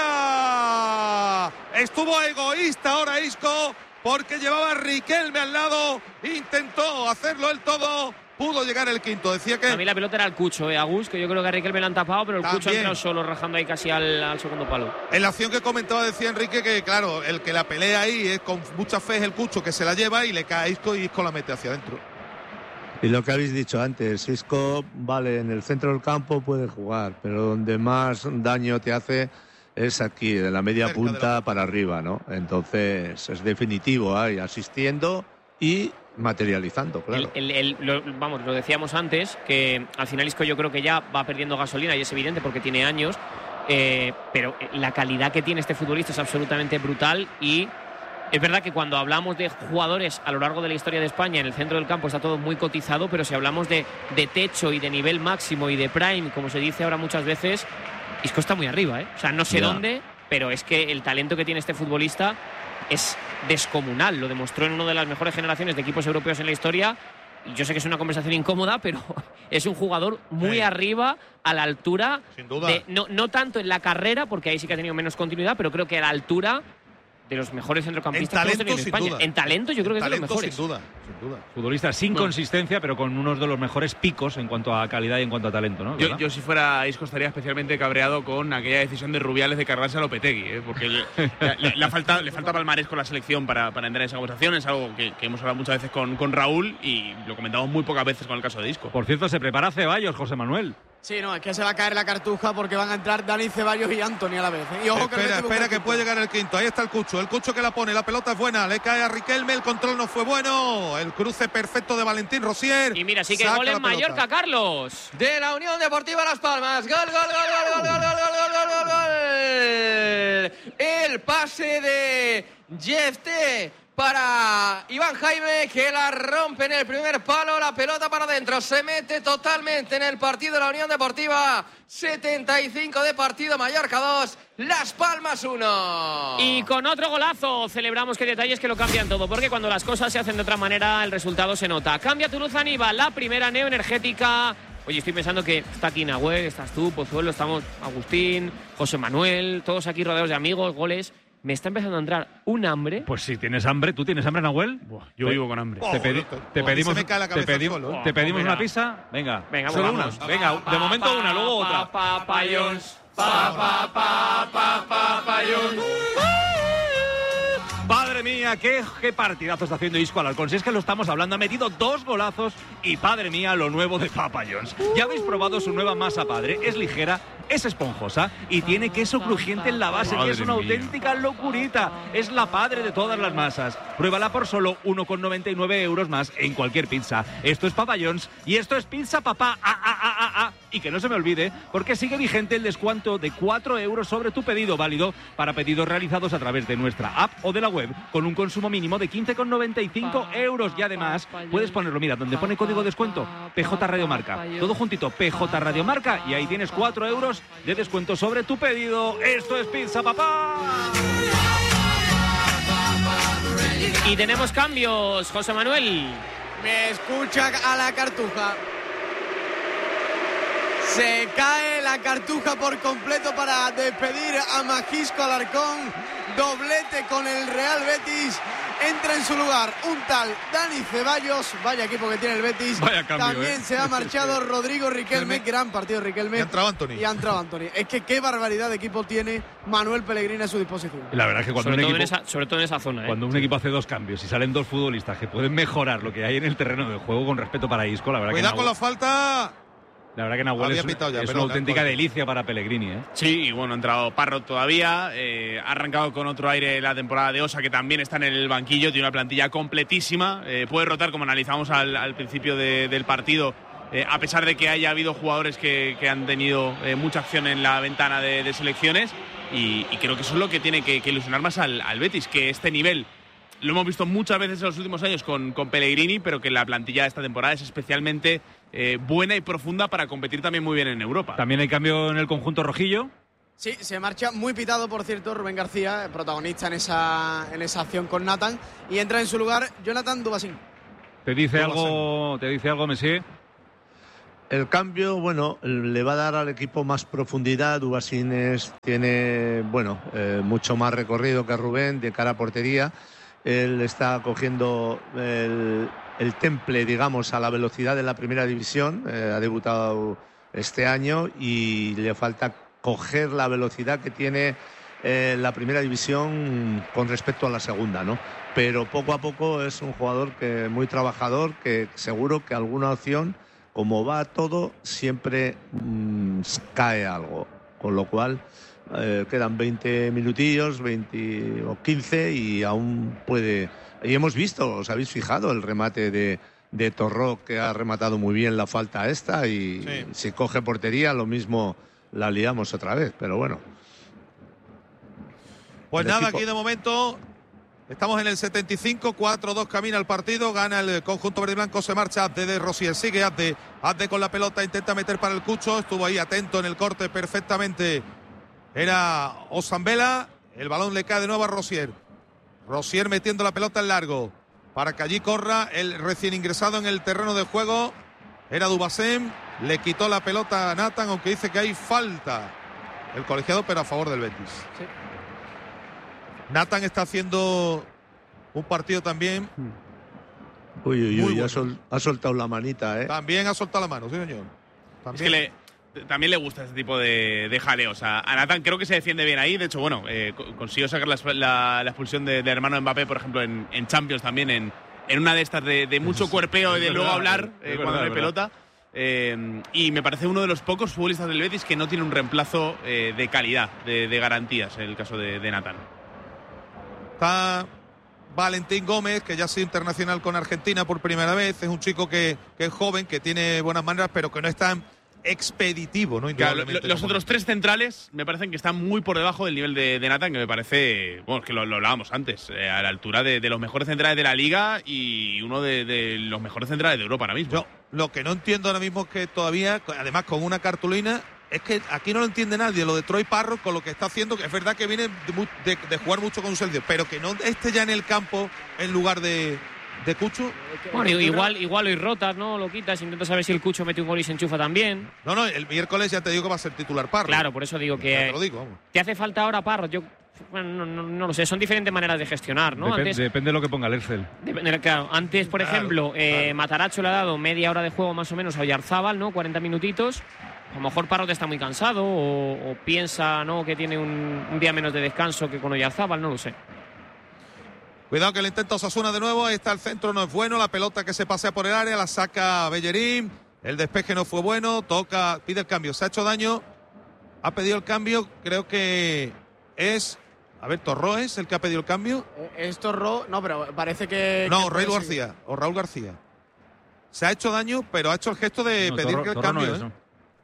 ¡Fuera! Estuvo egoísta ahora Isco porque llevaba a Riquelme al lado. Intentó hacerlo él todo. Pudo llegar el quinto. Decía que... A mí la pelota era el Cucho, Agus, que yo creo que a Riquelme la han tapado, pero el Cucho ha entrado solo, rajando ahí casi al segundo palo. En la acción que comentaba decía Enrique que, claro, el que la pelea ahí es con mucha fe es el Cucho, que se la lleva y le cae a Isco y Isco la mete hacia adentro. Y lo que habéis dicho antes, Isco, vale, en el centro del campo puede jugar, pero donde más daño te hace es aquí, de la media punta para arriba, ¿no? Entonces es definitivo ahí, asistiendo y materializando, claro. Lo decíamos antes, que al final Isco yo creo que ya va perdiendo gasolina y es evidente porque tiene años, pero la calidad que tiene este futbolista es absolutamente brutal y es verdad que cuando hablamos de jugadores a lo largo de la historia de España en el centro del campo está todo muy cotizado, pero si hablamos de techo y de nivel máximo y de prime, como se dice ahora muchas veces, Isco está muy arriba, ¿eh? O sea, no sé dónde, pero es que el talento que tiene este futbolista es descomunal. Lo demostró en una de las mejores generaciones de equipos europeos en la historia. Y yo sé que es una conversación incómoda, pero es un jugador muy arriba, a la altura. Sin duda. No tanto en la carrera, porque ahí sí que ha tenido menos continuidad, pero creo que a la altura de los mejores centrocampistas que hemos tenido en España. En talento yo creo que es de los mejores. Sin duda. Futbolista sin consistencia, pero con unos de los mejores picos en cuanto a calidad y en cuanto a talento, ¿no? Yo si fuera Isco estaría especialmente cabreado con aquella decisión de Rubiales de cargarse a Lopetegui, porque le falta palmarés con la selección para entrar en esa conversación. Es algo que hemos hablado muchas veces con Raúl y lo comentamos muy pocas veces con el caso de Isco. Por cierto, se prepara Ceballos, José Manuel. Sí, no, es que se va a caer la cartuja porque van a entrar Dani Ceballos y Antony a la vez. Y ojo espera que puede llegar el quinto. Ahí está el Cucho que la pone, la pelota es buena, le cae a Riquelme, el control no fue bueno, el cruce perfecto de Valentín Rosier. Y mira, sí que gol en Mallorca, Carlos. De la Unión Deportiva Las Palmas. Gol, gol, gol, gol, gol, gol, gol, gol, gol, gol. El pase de Jefté para Iván Jaime, que la rompe en el primer palo, la pelota para adentro, se mete totalmente en el partido de la Unión Deportiva. 75 de partido, Mallorca 2, Las Palmas 1. Y con otro golazo celebramos que detalles que lo cambian todo, porque cuando las cosas se hacen de otra manera el resultado se nota. Cambia Toulouse Aníbal, la primera neoenergética. Oye, estoy pensando que está aquí Nahuel, estás tú, Pozuelo, estamos Agustín, José Manuel, todos aquí rodeados de amigos, goles. Me está empezando a entrar un hambre. Pues si tienes hambre, ¿tú tienes hambre, Nahuel? Yo vivo con hambre. Te pedimos una pizza. Venga, solo una. Venga, de momento una, luego otra. Papayons. Padre mía, qué partidazo está haciendo Isco Alarcón. Si es que lo estamos hablando, ha metido 2 golazos y padre mía, lo nuevo de Papa John's. Ya habéis probado su nueva masa padre, es ligera, es esponjosa y tiene queso crujiente en la base, que es una auténtica locurita. Es la padre de todas las masas. Pruébala por solo 1,99 € más en cualquier pizza. Esto es Papa John's y esto es Pizza Papá. Y que no se me olvide, porque sigue vigente el descuento de 4 € sobre tu pedido, válido para pedidos realizados a través de nuestra app o de la web, con un consumo mínimo de 15,95 €. Y además puedes ponerlo, mira, donde pone código descuento, PJ Radiomarca. Todo juntito, PJ Radiomarca, y ahí tienes 4 € de descuento sobre tu pedido. Esto es Pizza Papá. Y tenemos cambios, José Manuel. Me escucha a la cartuja. Se cae la cartuja por completo para despedir a Magisco Alarcón. Doblete con el Real Betis. Entra en su lugar un tal Dani Ceballos. Vaya equipo que tiene el Betis. Vaya cambio, También se ha marchado Rodrigo Riquelme. Gran partido Riquelme. Y ha entrado Antony. Es que qué barbaridad de equipo tiene Manuel Pellegrini a su disposición. La verdad es que cuando sobre todo en esa zona. Cuando un equipo hace 2 cambios y salen 2 futbolistas que pueden mejorar lo que hay en el terreno de juego, con respeto para Isco, la verdad Cuidado que con la falta. La verdad que Nahuel es una auténtica delicia para Pellegrini, ¿eh? Sí, y bueno, ha entrado Parrot todavía, ha arrancado con otro aire la temporada de Osa, que también está en el banquillo, tiene una plantilla completísima, puede rotar, como analizamos al principio del partido, a pesar de que haya habido jugadores que han tenido mucha acción en la ventana de selecciones, y creo que eso es lo que tiene que ilusionar más al Betis, que este nivel lo hemos visto muchas veces en los últimos años con Pellegrini, pero que la plantilla de esta temporada es especialmente buena y profunda para competir también muy bien en Europa. También hay cambio en el conjunto rojillo. Sí, se marcha muy pitado, por cierto, Rubén García, protagonista en esa acción con Nathan, y entra en su lugar Jonathan Dubasín. ¿Te dice algo, Messier? El cambio, bueno, le va a dar al equipo más profundidad. Dubasín tiene, mucho más recorrido que Rubén de cara a portería. Él está cogiendo el temple, digamos, a la velocidad de la primera división. Ha debutado este año y le falta coger la velocidad que tiene la primera división con respecto a la segunda, ¿no? Pero poco a poco es un jugador muy trabajador, que seguro que alguna opción, como va todo, siempre cae algo. Con lo cual quedan 20 minutillos, 20 o 15 y aún puede... Y hemos visto, os habéis fijado, el remate de Torró, que ha rematado muy bien la falta esta, y sí, si coge portería lo mismo la liamos otra vez, pero bueno. Pues nada, aquí de momento estamos en el 75, 4-2 camina el partido, gana el conjunto verde y blanco, se marcha Abde de Rosier, sigue Abde con la pelota, intenta meter para el Cucho, estuvo ahí atento en el corte perfectamente, era Osambela, el balón le cae de nuevo a Rosier metiendo la pelota en largo, para que allí corra el recién ingresado en el terreno de juego, era Dubasem, le quitó la pelota a Nathan, aunque dice que hay falta el colegiado, pero a favor del Betis. Sí. Nathan está haciendo un partido también. Ha soltado la manita, ¿eh? También ha soltado la mano, sí, señor. También. Es que también le gusta este tipo de jaleos. A Nathan creo que se defiende bien ahí. De hecho, consiguió sacar la expulsión de hermano Mbappé, por ejemplo, en Champions también, en una de estas de mucho cuerpeo y de luego hablar cuando no hay pelota. Y me parece uno de los pocos futbolistas del Betis que no tiene un reemplazo de calidad, de garantías, en el caso de Nathan. Está Valentín Gómez, que ya ha sido internacional con Argentina por primera vez. Es un chico que es joven, que tiene buenas maneras, pero que no es tan expeditivo, ¿no? Claro, los otros tres centrales me parecen que están muy por debajo del nivel de Nathan, que me parece, que lo hablábamos antes, a la altura de los mejores centrales de la Liga y uno de los mejores centrales de Europa ahora mismo. Yo lo que no entiendo ahora mismo es que todavía, además con una cartulina, es que aquí no lo entiende nadie, lo de Troy Parrott con lo que está haciendo, que es verdad que viene de jugar mucho con Celsius, pero que no esté ya en el campo en lugar de Cucho. Bueno, igual hoy rotas, ¿no? Lo quitas, intentas saber si el Cucho mete un gol y se enchufa también. No, el miércoles ya te digo que va a ser titular Parrott. Claro, por eso digo que te hace falta ahora Parrott. Yo no lo sé, son diferentes maneras de gestionar, ¿no? Depende de lo que ponga el Excel. Claro, antes, por ejemplo, Matarazzo le ha dado media hora de juego más o menos a Oyarzábal, ¿no? 40 minutitos. A lo mejor Parrott está muy cansado o piensa, ¿no?, que tiene un día menos de descanso que con Oyarzábal, no lo sé. Cuidado que le intenta Osasuna de nuevo, ahí está el centro, no es bueno, la pelota que se pasea por el área, la saca Bellerín, el despeje no fue bueno, pide el cambio, se ha hecho daño, ha pedido el cambio, creo que es... A ver, ¿Torró es el que ha pedido el cambio? Es Torró, no, pero parece que... No, Raúl García. Se ha hecho daño, pero ha hecho el gesto de pedir el cambio. No.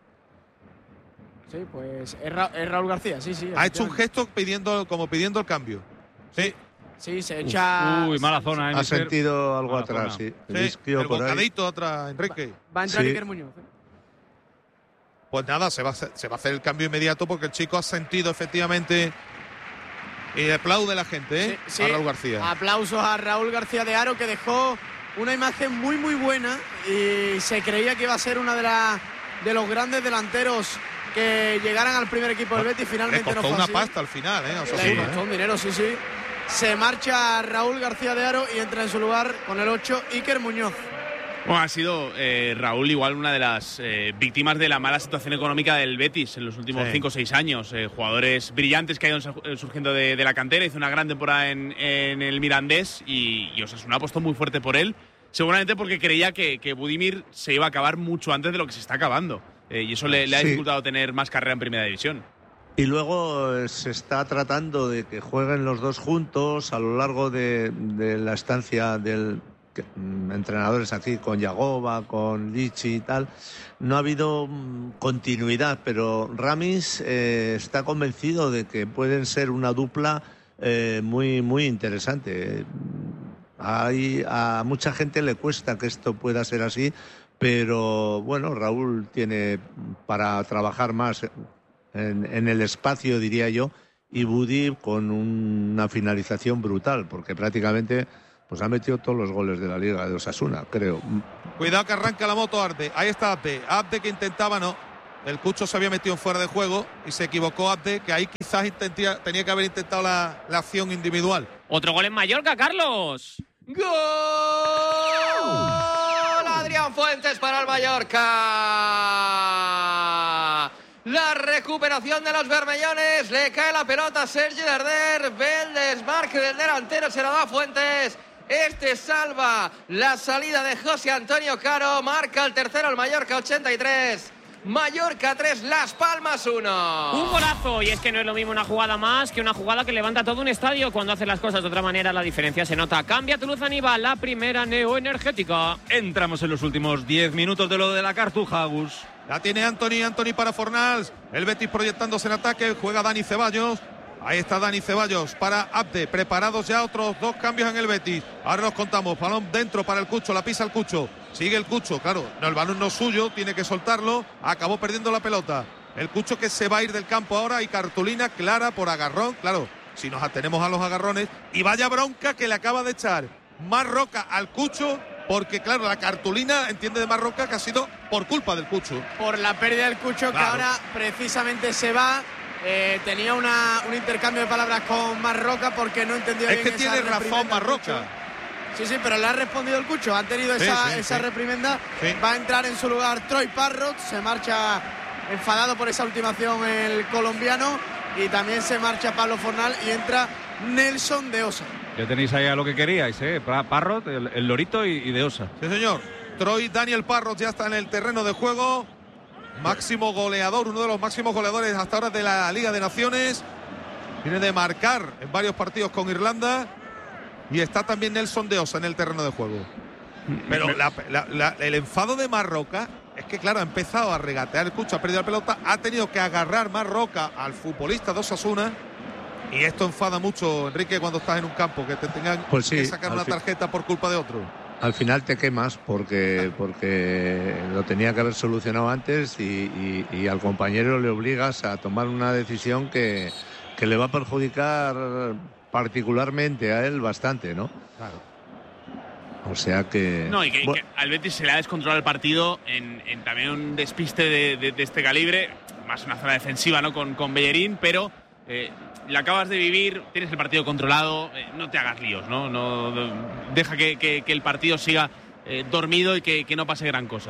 Sí, pues es Raúl García, sí. Ha hecho un gesto pidiendo el cambio. Sí. Sí, se echa... Uy, mala zona. Ha sentido algo mala atrás, zona. Sí, el bocadito atrás, Enrique. Va a entrar Iker Muñoz. Pues nada, se va a hacer el cambio inmediato porque el chico ha sentido efectivamente... Y aplaude la gente, sí, a Raúl García. Aplausos a Raúl García de Haro, que dejó una imagen muy, muy buena y se creía que iba a ser una de los grandes delanteros que llegaran al primer equipo del Betis. Finalmente no fue una así. Pasta al final, Le costó un dinero, sí. Se marcha Raúl García de Haro y entra en su lugar con el 8 Iker Muñoz. Bueno, ha sido Raúl igual una de las víctimas de la mala situación económica del Betis en los últimos 5 o 6 años. Jugadores brillantes que han ido surgiendo de la cantera. Hizo una gran temporada en el Mirandés y Osasuna apostó muy fuerte por él. Seguramente porque creía que Budimir se iba a acabar mucho antes de lo que se está acabando. Y eso le ha dificultado tener más carrera en Primera División. Y luego se está tratando de que jueguen los dos juntos a lo largo de la estancia del... entrenadores aquí con Yagoba, con Lichi y tal. No ha habido continuidad, pero Ramis está convencido de que pueden ser una dupla muy, muy interesante. A mucha gente le cuesta que esto pueda ser así, pero bueno, Raúl tiene para trabajar más en el espacio, diría yo, y Budi con una finalización brutal, porque prácticamente pues ha metido todos los goles de la Liga de Osasuna, creo. Cuidado que arranca la moto Abde. Ahí está Abde. Abde que intentaba, no. El Cucho se había metido fuera de juego y se equivocó Abde, que ahí quizás tenía que haber intentado la acción individual. Otro gol en Mallorca, Carlos. ¡Gol! Adrián Fuentes para el Mallorca. La recuperación de los bermellones. Le cae la pelota a Sergi Darder. Ve el desmarque del delantero. Se la da a Fuentes. Este salva la salida de José Antonio Caro. Marca el tercero el Mallorca, 83. Mallorca 3, Las Palmas 1. Un golazo, y es que no es lo mismo una jugada más que una jugada que levanta todo un estadio. Cuando hace las cosas de otra manera, la diferencia se nota. Cambia Toulouse Aníbal, la primera neoenergética. Entramos en los últimos 10 minutos de lo de la Cartuja, Agus. La tiene Anthony para Fornals. El Betis proyectándose en ataque. Juega Dani Ceballos. Ahí está Dani Ceballos para Abde. Preparados ya otros 2 cambios en el Betis. Ahora los contamos. Balón dentro para el Cucho. La pisa el Cucho. Sigue el Cucho. Claro, no, el balón no es suyo. Tiene que soltarlo. Acabó perdiendo la pelota. El Cucho que se va a ir del campo ahora. Y cartulina clara por agarrón. Claro, si nos atenemos a los agarrones. Y vaya bronca que le acaba de echar Marroca al Cucho. Porque claro, la cartulina entiende de Marroca que ha sido por culpa del Cucho. Por la pérdida del Cucho, claro, que ahora precisamente se va. Tenía un intercambio de palabras con Marroca porque no entendió bien. Es que tiene razón Marroca. Sí, pero le ha respondido el Cucho. Han tenido esa reprimenda. Sí. Va a entrar en su lugar Troy Parrott. Se marcha enfadado por esa ultimación el colombiano. Y también se marcha Pablo Fornal y entra Nelson de Osa. Ya tenéis ahí a lo que queríais, Parrott, el Lorito y de Osa. Sí, señor. Daniel Parrott ya está en el terreno de juego. Máximo goleador, uno de los máximos goleadores hasta ahora de la Liga de Naciones. Viene de marcar en varios partidos con Irlanda. Y está también Nelson de Osa en el terreno de juego. Pero el enfado de Marroca es que, claro, ha empezado a regatear el Cucho, ha perdido la pelota, ha tenido que agarrar Marroca al futbolista de Osasuna. Y esto enfada mucho, Enrique, cuando estás en un campo, que te tengan que sacar una tarjeta por culpa de otro. Al final te quemas porque lo tenía que haber solucionado antes y al compañero le obligas a tomar una decisión que le va a perjudicar particularmente a él bastante, ¿no? Claro. O sea que... No, y que al Betis se le ha descontrolado el partido en también un despiste de este calibre, más una zona defensiva, ¿no? Con Bellerín, pero... lo acabas de vivir, tienes el partido controlado, no te hagas líos, ¿no? Deja que el partido siga dormido y que no pase gran cosa.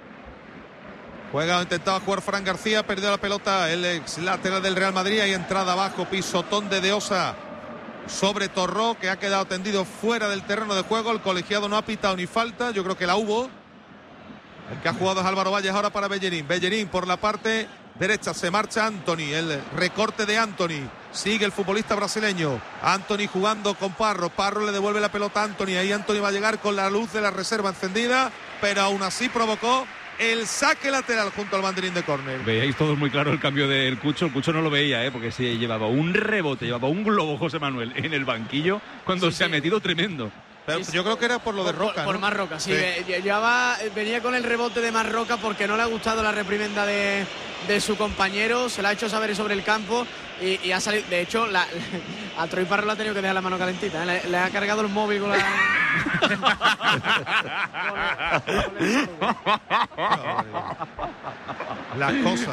Intentaba jugar Fran García, perdió la pelota el ex lateral del Real Madrid y entrada abajo, pisotón de Osa sobre Torró, que ha quedado tendido fuera del terreno de juego. El colegiado no ha pitado ni falta, yo creo que la hubo. El que ha jugado es Álvaro Valles ahora para Bellerín. Bellerín por la parte derecha, se marcha Anthony, el recorte de Anthony. Sigue el futbolista brasileño. Anthony jugando con Parro. Parro le devuelve la pelota a Anthony. Ahí Anthony va a llegar con la luz de la reserva encendida, pero aún así provocó el saque lateral junto al banderín de córner. Veíais todos muy claro el cambio del Cucho. El Cucho no lo veía, porque se llevaba un rebote, llevaba un globo José Manuel en el banquillo cuando se ha metido tremendo. Pero yo creo que era por lo de Roca. Por Marroca, sí. Venía con el rebote de Marroca porque no le ha gustado la reprimenda de su compañero. Se la ha hecho saber sobre el campo y ha salido. De hecho, a Troy Parro le ha tenido que dejar la mano calentita. Le ha cargado el móvil con la. Las cosas.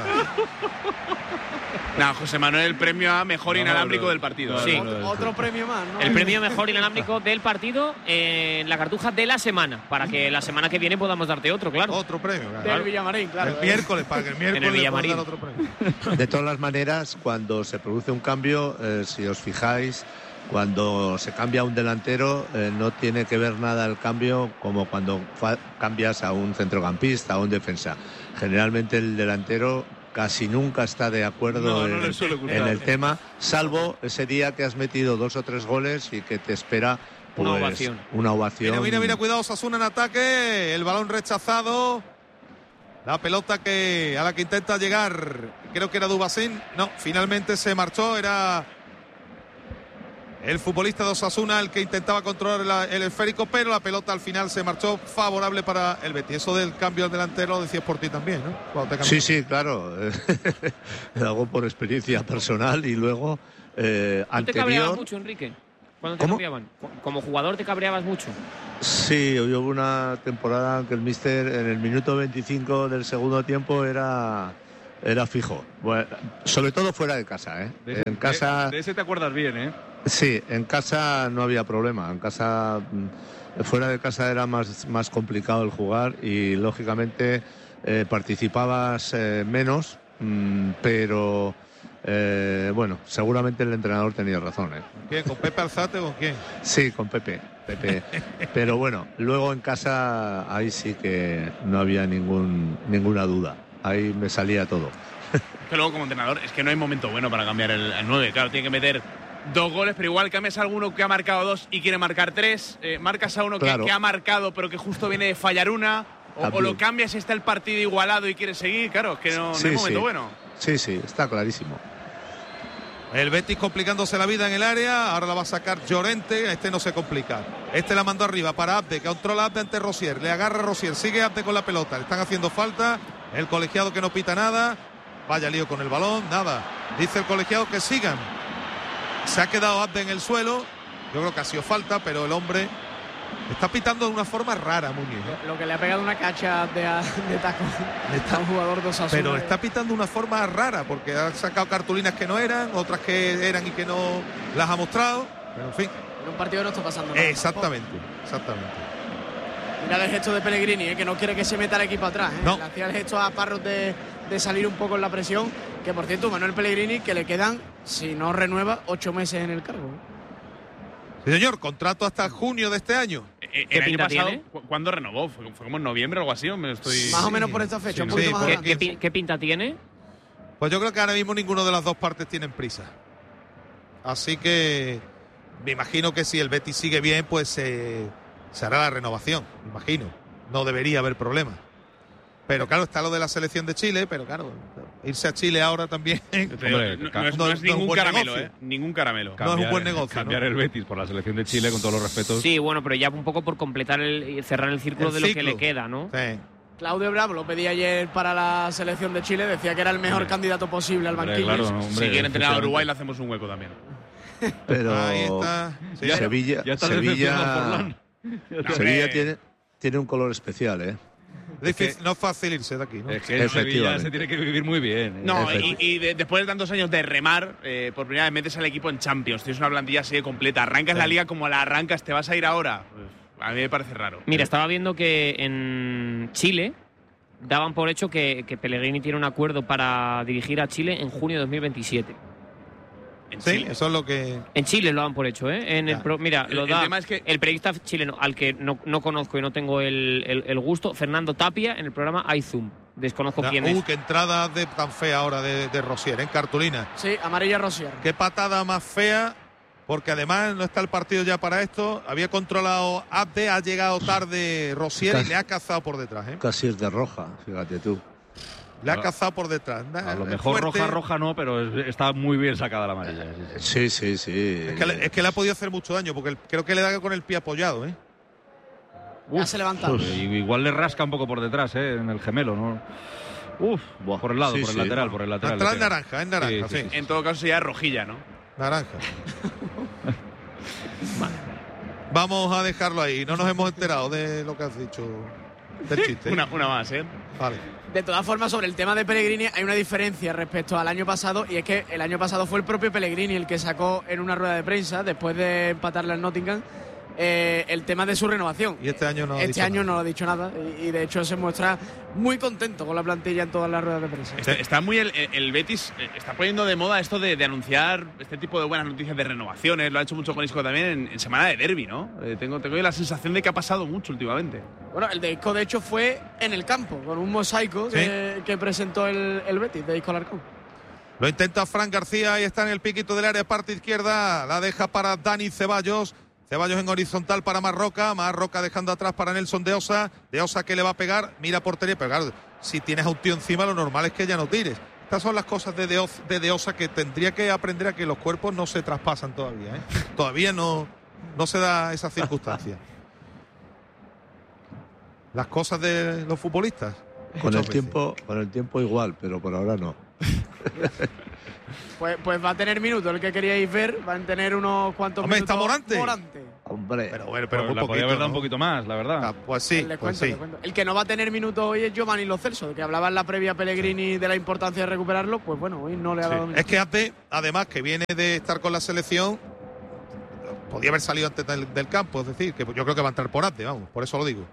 No, José Manuel, el premio a mejor inalámbrico del partido. Sí. Otro premio más, ¿no? El premio mejor inalámbrico del partido en la Cartuja de la semana, para que la semana que viene podamos darte otro, claro. Otro premio, claro. Del Villamarín, claro. El miércoles, para que el miércoles le puedan dar otro premio. De todas las maneras, cuando se produce un cambio, si os fijáis, cuando se cambia un delantero, no tiene que ver nada el cambio como cuando cambias a un centrocampista, a un defensa. Generalmente el delantero casi nunca está de acuerdo en el tema, salvo ese día que has metido 2 o 3 goles y que te espera pues, una ovación. Mira, cuidado, Osasuna en ataque, el balón rechazado, la pelota a la que intenta llegar, creo que era Dubasín, no, finalmente se marchó, era el futbolista de Osasuna, el que intentaba controlar el esférico, pero la pelota al final se marchó favorable para el Betis. Eso del cambio al delantero lo decías por ti también, ¿no? Sí, claro. Lo hago por experiencia personal y luego ¿No te cabreabas mucho, Enrique? ¿Cuándo te cambiaban? ¿Como jugador te cabreabas mucho? Sí, hubo una temporada que el míster en el minuto 25 del segundo tiempo era fijo. Bueno, sobre todo fuera de casa, ¿eh? En casa... De ese te acuerdas bien, ¿eh? Sí, en casa no había problema. En casa, fuera de casa era más complicado el jugar y lógicamente participabas menos, pero bueno, seguramente el entrenador tenía razón, ¿eh? ¿Qué? ¿Con Pepe Alzate o con quién? Sí, con Pepe. Pero bueno, luego en casa ahí sí que no había ninguna duda. Ahí me salía todo. Que luego como entrenador es que no hay momento bueno para cambiar el 9. Claro, tiene que meter 2 goles, pero igual cambias a alguno que ha marcado 2 y quiere marcar 3. Marcas a uno que ha marcado pero que justo viene de fallar una. O lo cambias si está el partido igualado y quiere seguir. Claro, es que no hay momento bueno. Sí, está clarísimo. El Betis complicándose la vida en el área. Ahora la va a sacar Llorente. Este no se complica. Este la mandó arriba para Abde, que controla Abde ante Rosier. Le agarra Rosier. Sigue Abde con la pelota. Le están haciendo falta. El colegiado que no pita nada. Vaya lío con el balón. Nada. Dice el colegiado que sigan. Se ha quedado Abde en el suelo. Yo creo que ha sido falta, pero el hombre está pitando de una forma rara, Muñiz. Lo que le ha pegado una cacha de taco. Está un jugador de Osasuna. Pero está pitando de una forma rara, porque ha sacado cartulinas que no eran, otras que eran y que no las ha mostrado. Pero en fin. En un partido no está pasando nada. Exactamente. Mira el gesto de Pellegrini, que no quiere que se meta el equipo atrás. No. Le hacía el gesto a Parros de salir un poco en la presión. Que por cierto, Manuel Pellegrini, que le quedan, si no renueva, 8 meses en el cargo. Sí, señor, contrato hasta junio de este año. ¿Qué pinta tiene? ¿Cuándo renovó? ¿Fue como en noviembre o algo así? Más o menos por esta fecha, un poquito más adelante. ¿Qué pinta tiene? Pues yo creo que ahora mismo ninguno de las dos partes tienen prisa. Así que me imagino que si el Betis sigue bien, pues se hará la renovación. Me imagino. No debería haber problema. Pero claro, está lo de la selección de Chile, pero claro, irse a Chile ahora también. Hombre, no es ningún caramelo, ningún caramelo. No es un buen negocio. Cambiar el Betis por la selección de Chile, con todos los respetos. Sí, bueno, pero ya un poco por completar cerrar el círculo de lo que le queda, ¿no? Sí. Claudio Bravo lo pedía ayer para la selección de Chile, decía que era el mejor candidato posible al banquillo. Claro, si quiere entrenar a Uruguay, le hacemos un hueco también. Pero ahí está. Sí, Sevilla tiene un color especial, ¿eh? No es fácil irse de aquí, ¿no? Es que en Sevilla se tiene que vivir muy bien. No, y después de tantos años de remar, por primera vez metes al equipo en Champions. Tienes una plantilla así de completa. Arrancas la liga como la arrancas, ¿te vas a ir ahora? Pues, a mí me parece raro. Mira, estaba viendo que en Chile daban por hecho que Pellegrini tiene un acuerdo para dirigir a Chile en junio de 2027. Sí, eso es lo que... En Chile lo dan por hecho, ¿eh? Mira, lo da tema es que... el periodista chileno, al que no conozco y no tengo el gusto, Fernando Tapia, en el programa iZoom. Desconozco quién es. Qué entrada tan fea ahora de Rosier, en cartulina. Sí, amarilla Rosier. Qué patada más fea, porque además no está el partido ya para esto. Había controlado Abde, ha llegado tarde Rosier y le ha cazado por detrás, ¿eh? Casi es de roja, fíjate tú. Le ha cazado por detrás. A lo mejor roja no, pero está muy bien sacada la amarilla. Sí. Es que le ha podido hacer mucho daño, porque creo que le da con el pie apoyado, ¿eh? Ya se levanta. Igual le rasca un poco por detrás, en el gemelo, ¿no? Por el lado, por el lateral, por el lateral. Atrás naranja, sí. En todo caso sería rojilla, ¿no? Naranja. Vamos a dejarlo ahí. No nos hemos enterado de lo que has dicho del chiste. Una más, ¿eh? Vale. De todas formas, sobre el tema de Pellegrini hay una diferencia respecto al año pasado, y es que el año pasado fue el propio Pellegrini el que sacó en una rueda de prensa, después de empatarle al Nottingham, el tema de su renovación. Y este año no lo ha dicho nada, y de hecho se muestra muy contento con la plantilla en todas las ruedas de prensa. Está muy el Betis está poniendo de moda esto de anunciar este tipo de buenas noticias de renovaciones. Lo ha hecho mucho con Isco también en semana de derbi, ¿no? Tengo la sensación de que ha pasado mucho últimamente. Bueno, el de Isco de hecho fue en el campo, con un mosaico que presentó el Betis de Isco Alarcón. Lo intenta Fran García y está en el piquito del área, parte izquierda, la deja para Dani Ceballos. Ceballos en horizontal para Marroca dejando atrás para Nelson de Osa que le va a pegar, mira portería, pero claro, si tienes a un tío encima lo normal es que ya no tires. Estas son las cosas de De Osa que tendría que aprender a que los cuerpos no se traspasan todavía, ¿eh? Todavía no se da esa circunstancia. Las cosas de los futbolistas. Con el tiempo igual, pero por ahora no. Pues va a tener minutos el que queríais ver, va a tener unos cuantos Hombre, minutos. está Morante. Hombre, pero Pues muy la podía poquito, haber dado ¿no? un poquito más, la verdad. Pues sí, Le pues cuento, sí. le cuento. El que no va a tener minutos hoy es Giovanni Lo Celso, de que hablaba en la previa Pellegrini de la importancia de recuperarlo, pues bueno, hoy no le ha dado minutos. Es que Abde, además que viene de estar con la selección, podía haber salido antes del campo, es decir, que yo creo que va a entrar por Abde, vamos, por eso lo digo.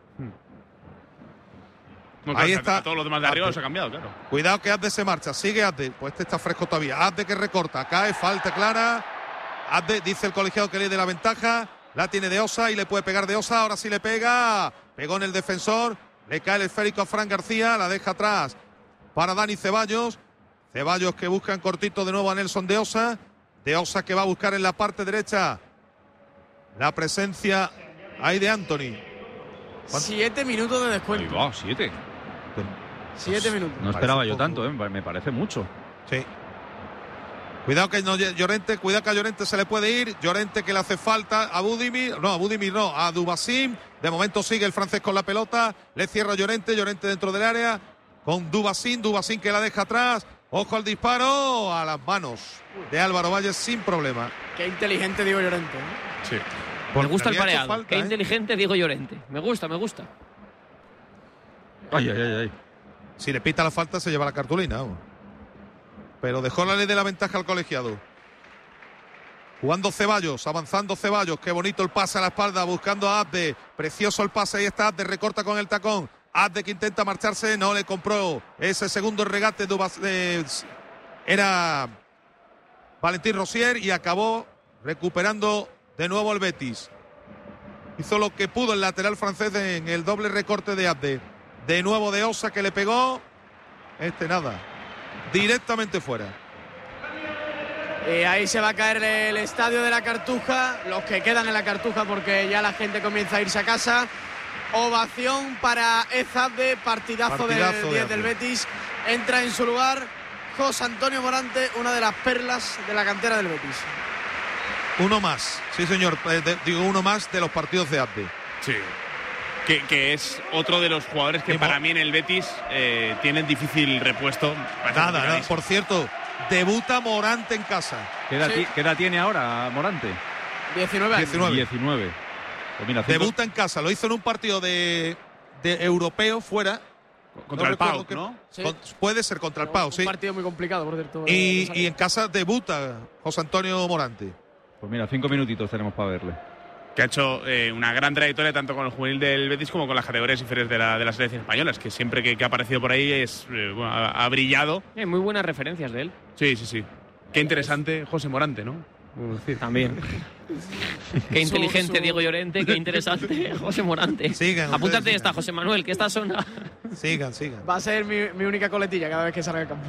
No, Ahí claro, está. a todos los demás de arriba Abde. se ha cambiado, claro. Cuidado que Abde se marcha, sigue Abde, pues este está fresco todavía. Abde que recorta, cae, falta clara. Abde dice el colegiado que le dé la ventaja, la tiene De Osa y le puede pegar De Osa, ahora sí le pega, pegó en el defensor, le cae el esférico a Fran García, la deja atrás para Dani Ceballos. Ceballos que busca en cortito de nuevo a Nelson De Osa. De Osa que va a buscar en la parte derecha la presencia ahí de Anthony. 7 minutos de descuento. Ahí va, 7. 7 minutos. No esperaba yo tanto, me parece mucho. Sí. Cuidado que Llorente, cuidado que a Llorente se le puede ir. Llorente que le hace falta a Budimir. No, a Budimir no, a Dubassin. De momento sigue el francés con la pelota. Le cierra Llorente dentro del área. Con Dubassin que la deja atrás. Ojo al disparo, a las manos de Álvaro Valles sin problema. Qué inteligente Diego Llorente. Sí. Me gusta el había hecho pareado. falta, Qué inteligente Diego Llorente. Me gusta. Ay. Si le pita la falta se lleva la cartulina. Vamos. Pero dejó la ley de la ventaja al colegiado. Jugando Ceballos, avanzando Ceballos. Qué bonito el pase a la espalda, buscando a Abde. Precioso el pase, ahí está Abde, recorta con el tacón. Abde que intenta marcharse, no le compró ese segundo regate. Era Valentín Rosier y acabó recuperando de nuevo el Betis. Hizo lo que pudo el lateral francés en el doble recorte de Abde. De nuevo De Osa que le pegó. Nada. Directamente fuera. Ahí se va a caer el estadio de la Cartuja, los que quedan en la Cartuja porque ya la gente comienza a irse a casa. Ovación para Ezabde, partidazo del 10 del Betis. Entra en su lugar José Antonio Morante, una de las perlas de la cantera del Betis. Uno más, sí señor, digo uno más de los partidos de Abde. Sí. Que es otro de los jugadores que para mí en el Betis tienen difícil repuesto. Nada, por cierto, debuta Morante en casa. ¿Qué edad tiene ahora Morante? 19 años. 19. Pues mira, debuta en casa, lo hizo en un partido de europeo fuera. Contra el Pau, ¿no? Sí. Puede ser contra el Pau, sí. Un partido muy complicado, por cierto. Y en casa debuta José Antonio Morante. Pues mira, 5 minutitos tenemos para verle. Que ha hecho una gran trayectoria tanto con el juvenil del Betis como con las categorías inferiores de la selección española. Es que siempre que ha aparecido por ahí ha brillado. Hay muy buenas referencias de él. Sí. Qué interesante José Morante, ¿no? También. Qué inteligente Diego Llorente, qué interesante José Morante. Sigan, apúntate esta, José Manuel, que esta zona. Sigan. Va a ser mi única coletilla cada vez que salga al campo.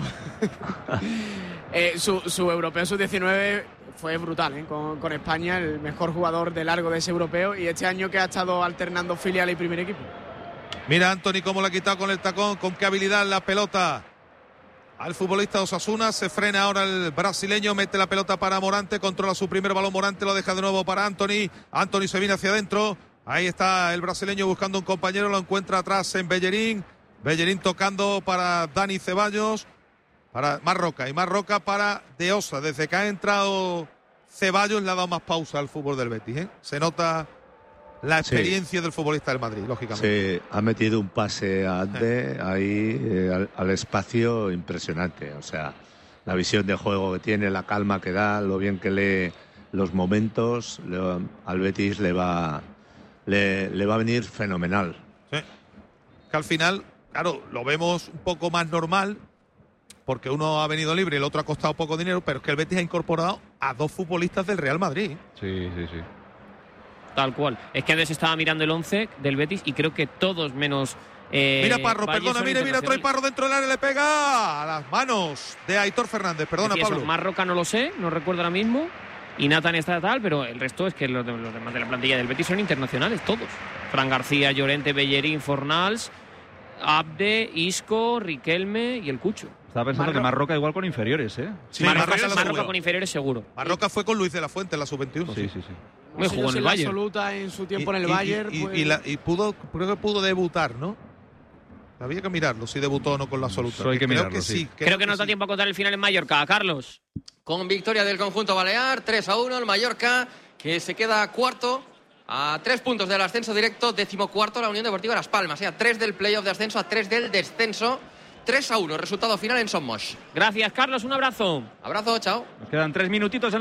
Su europeo sub-19 fue brutal, con España, el mejor jugador de largo de ese europeo, y este año que ha estado alternando filial y primer equipo. Mira Anthony cómo la ha quitado con el tacón, con qué habilidad la pelota al futbolista de Osasuna. Se frena ahora el brasileño, mete la pelota para Morante, controla su primer balón Morante, lo deja de nuevo para Anthony. Anthony se viene hacia adentro, ahí está el brasileño buscando un compañero, lo encuentra atrás en Bellerín. Bellerín tocando para Dani Ceballos, para Marroca y Marroca para De Osa. Desde que ha entrado Ceballos le ha dado más pausa al fútbol del Betis, ¿eh? Se nota la experiencia del futbolista del Madrid, lógicamente. Sí, ha metido un pase a Abde ahí al espacio impresionante. O sea, la visión de juego que tiene, la calma que da, lo bien que lee los momentos, al Betis le va a venir fenomenal. Sí. Que al final, claro, lo vemos un poco más normal, porque uno ha venido libre y el otro ha costado poco dinero, pero es que el Betis ha incorporado a 2 futbolistas del Real Madrid. Sí. Tal cual. Es que antes estaba mirando el 11 del Betis y creo que todos menos... mira Parro, Valle perdona, son mira, trae Parro dentro del área, le pega a las manos de Aitor Fernández. Perdona, Pablo. Marroca no lo sé, no recuerdo ahora mismo. Y Nathan está tal, pero el resto es que los demás de la plantilla del Betis son internacionales, todos. Fran García, Llorente, Bellerín, Fornals, Abde, Isco, Riquelme y el Cucho. Estaba pensando que Marroca igual con inferiores, ¿eh? Sí, Marroca con inferiores seguro. Marroca fue con Luis de la Fuente en la sub-21. Sí. Me jugó en el Bayern. Absoluta en su tiempo en el Bayern. Creo que pudo debutar, ¿no? Había que mirarlo, si debutó o no con la absoluta. Hay que creo mirarlo, que sí. Creo que nos da tiempo a contar el final en Mallorca. Carlos. Con victoria del conjunto balear, 3-1, el Mallorca, que se queda cuarto a 3 puntos del ascenso directo, 14º la Unión Deportiva Las Palmas, a 3 del playoff de ascenso, a 3 del descenso. 3-1, resultado final en Somos. Gracias, Carlos, un abrazo. Abrazo, chao. Nos quedan 3 minutitos en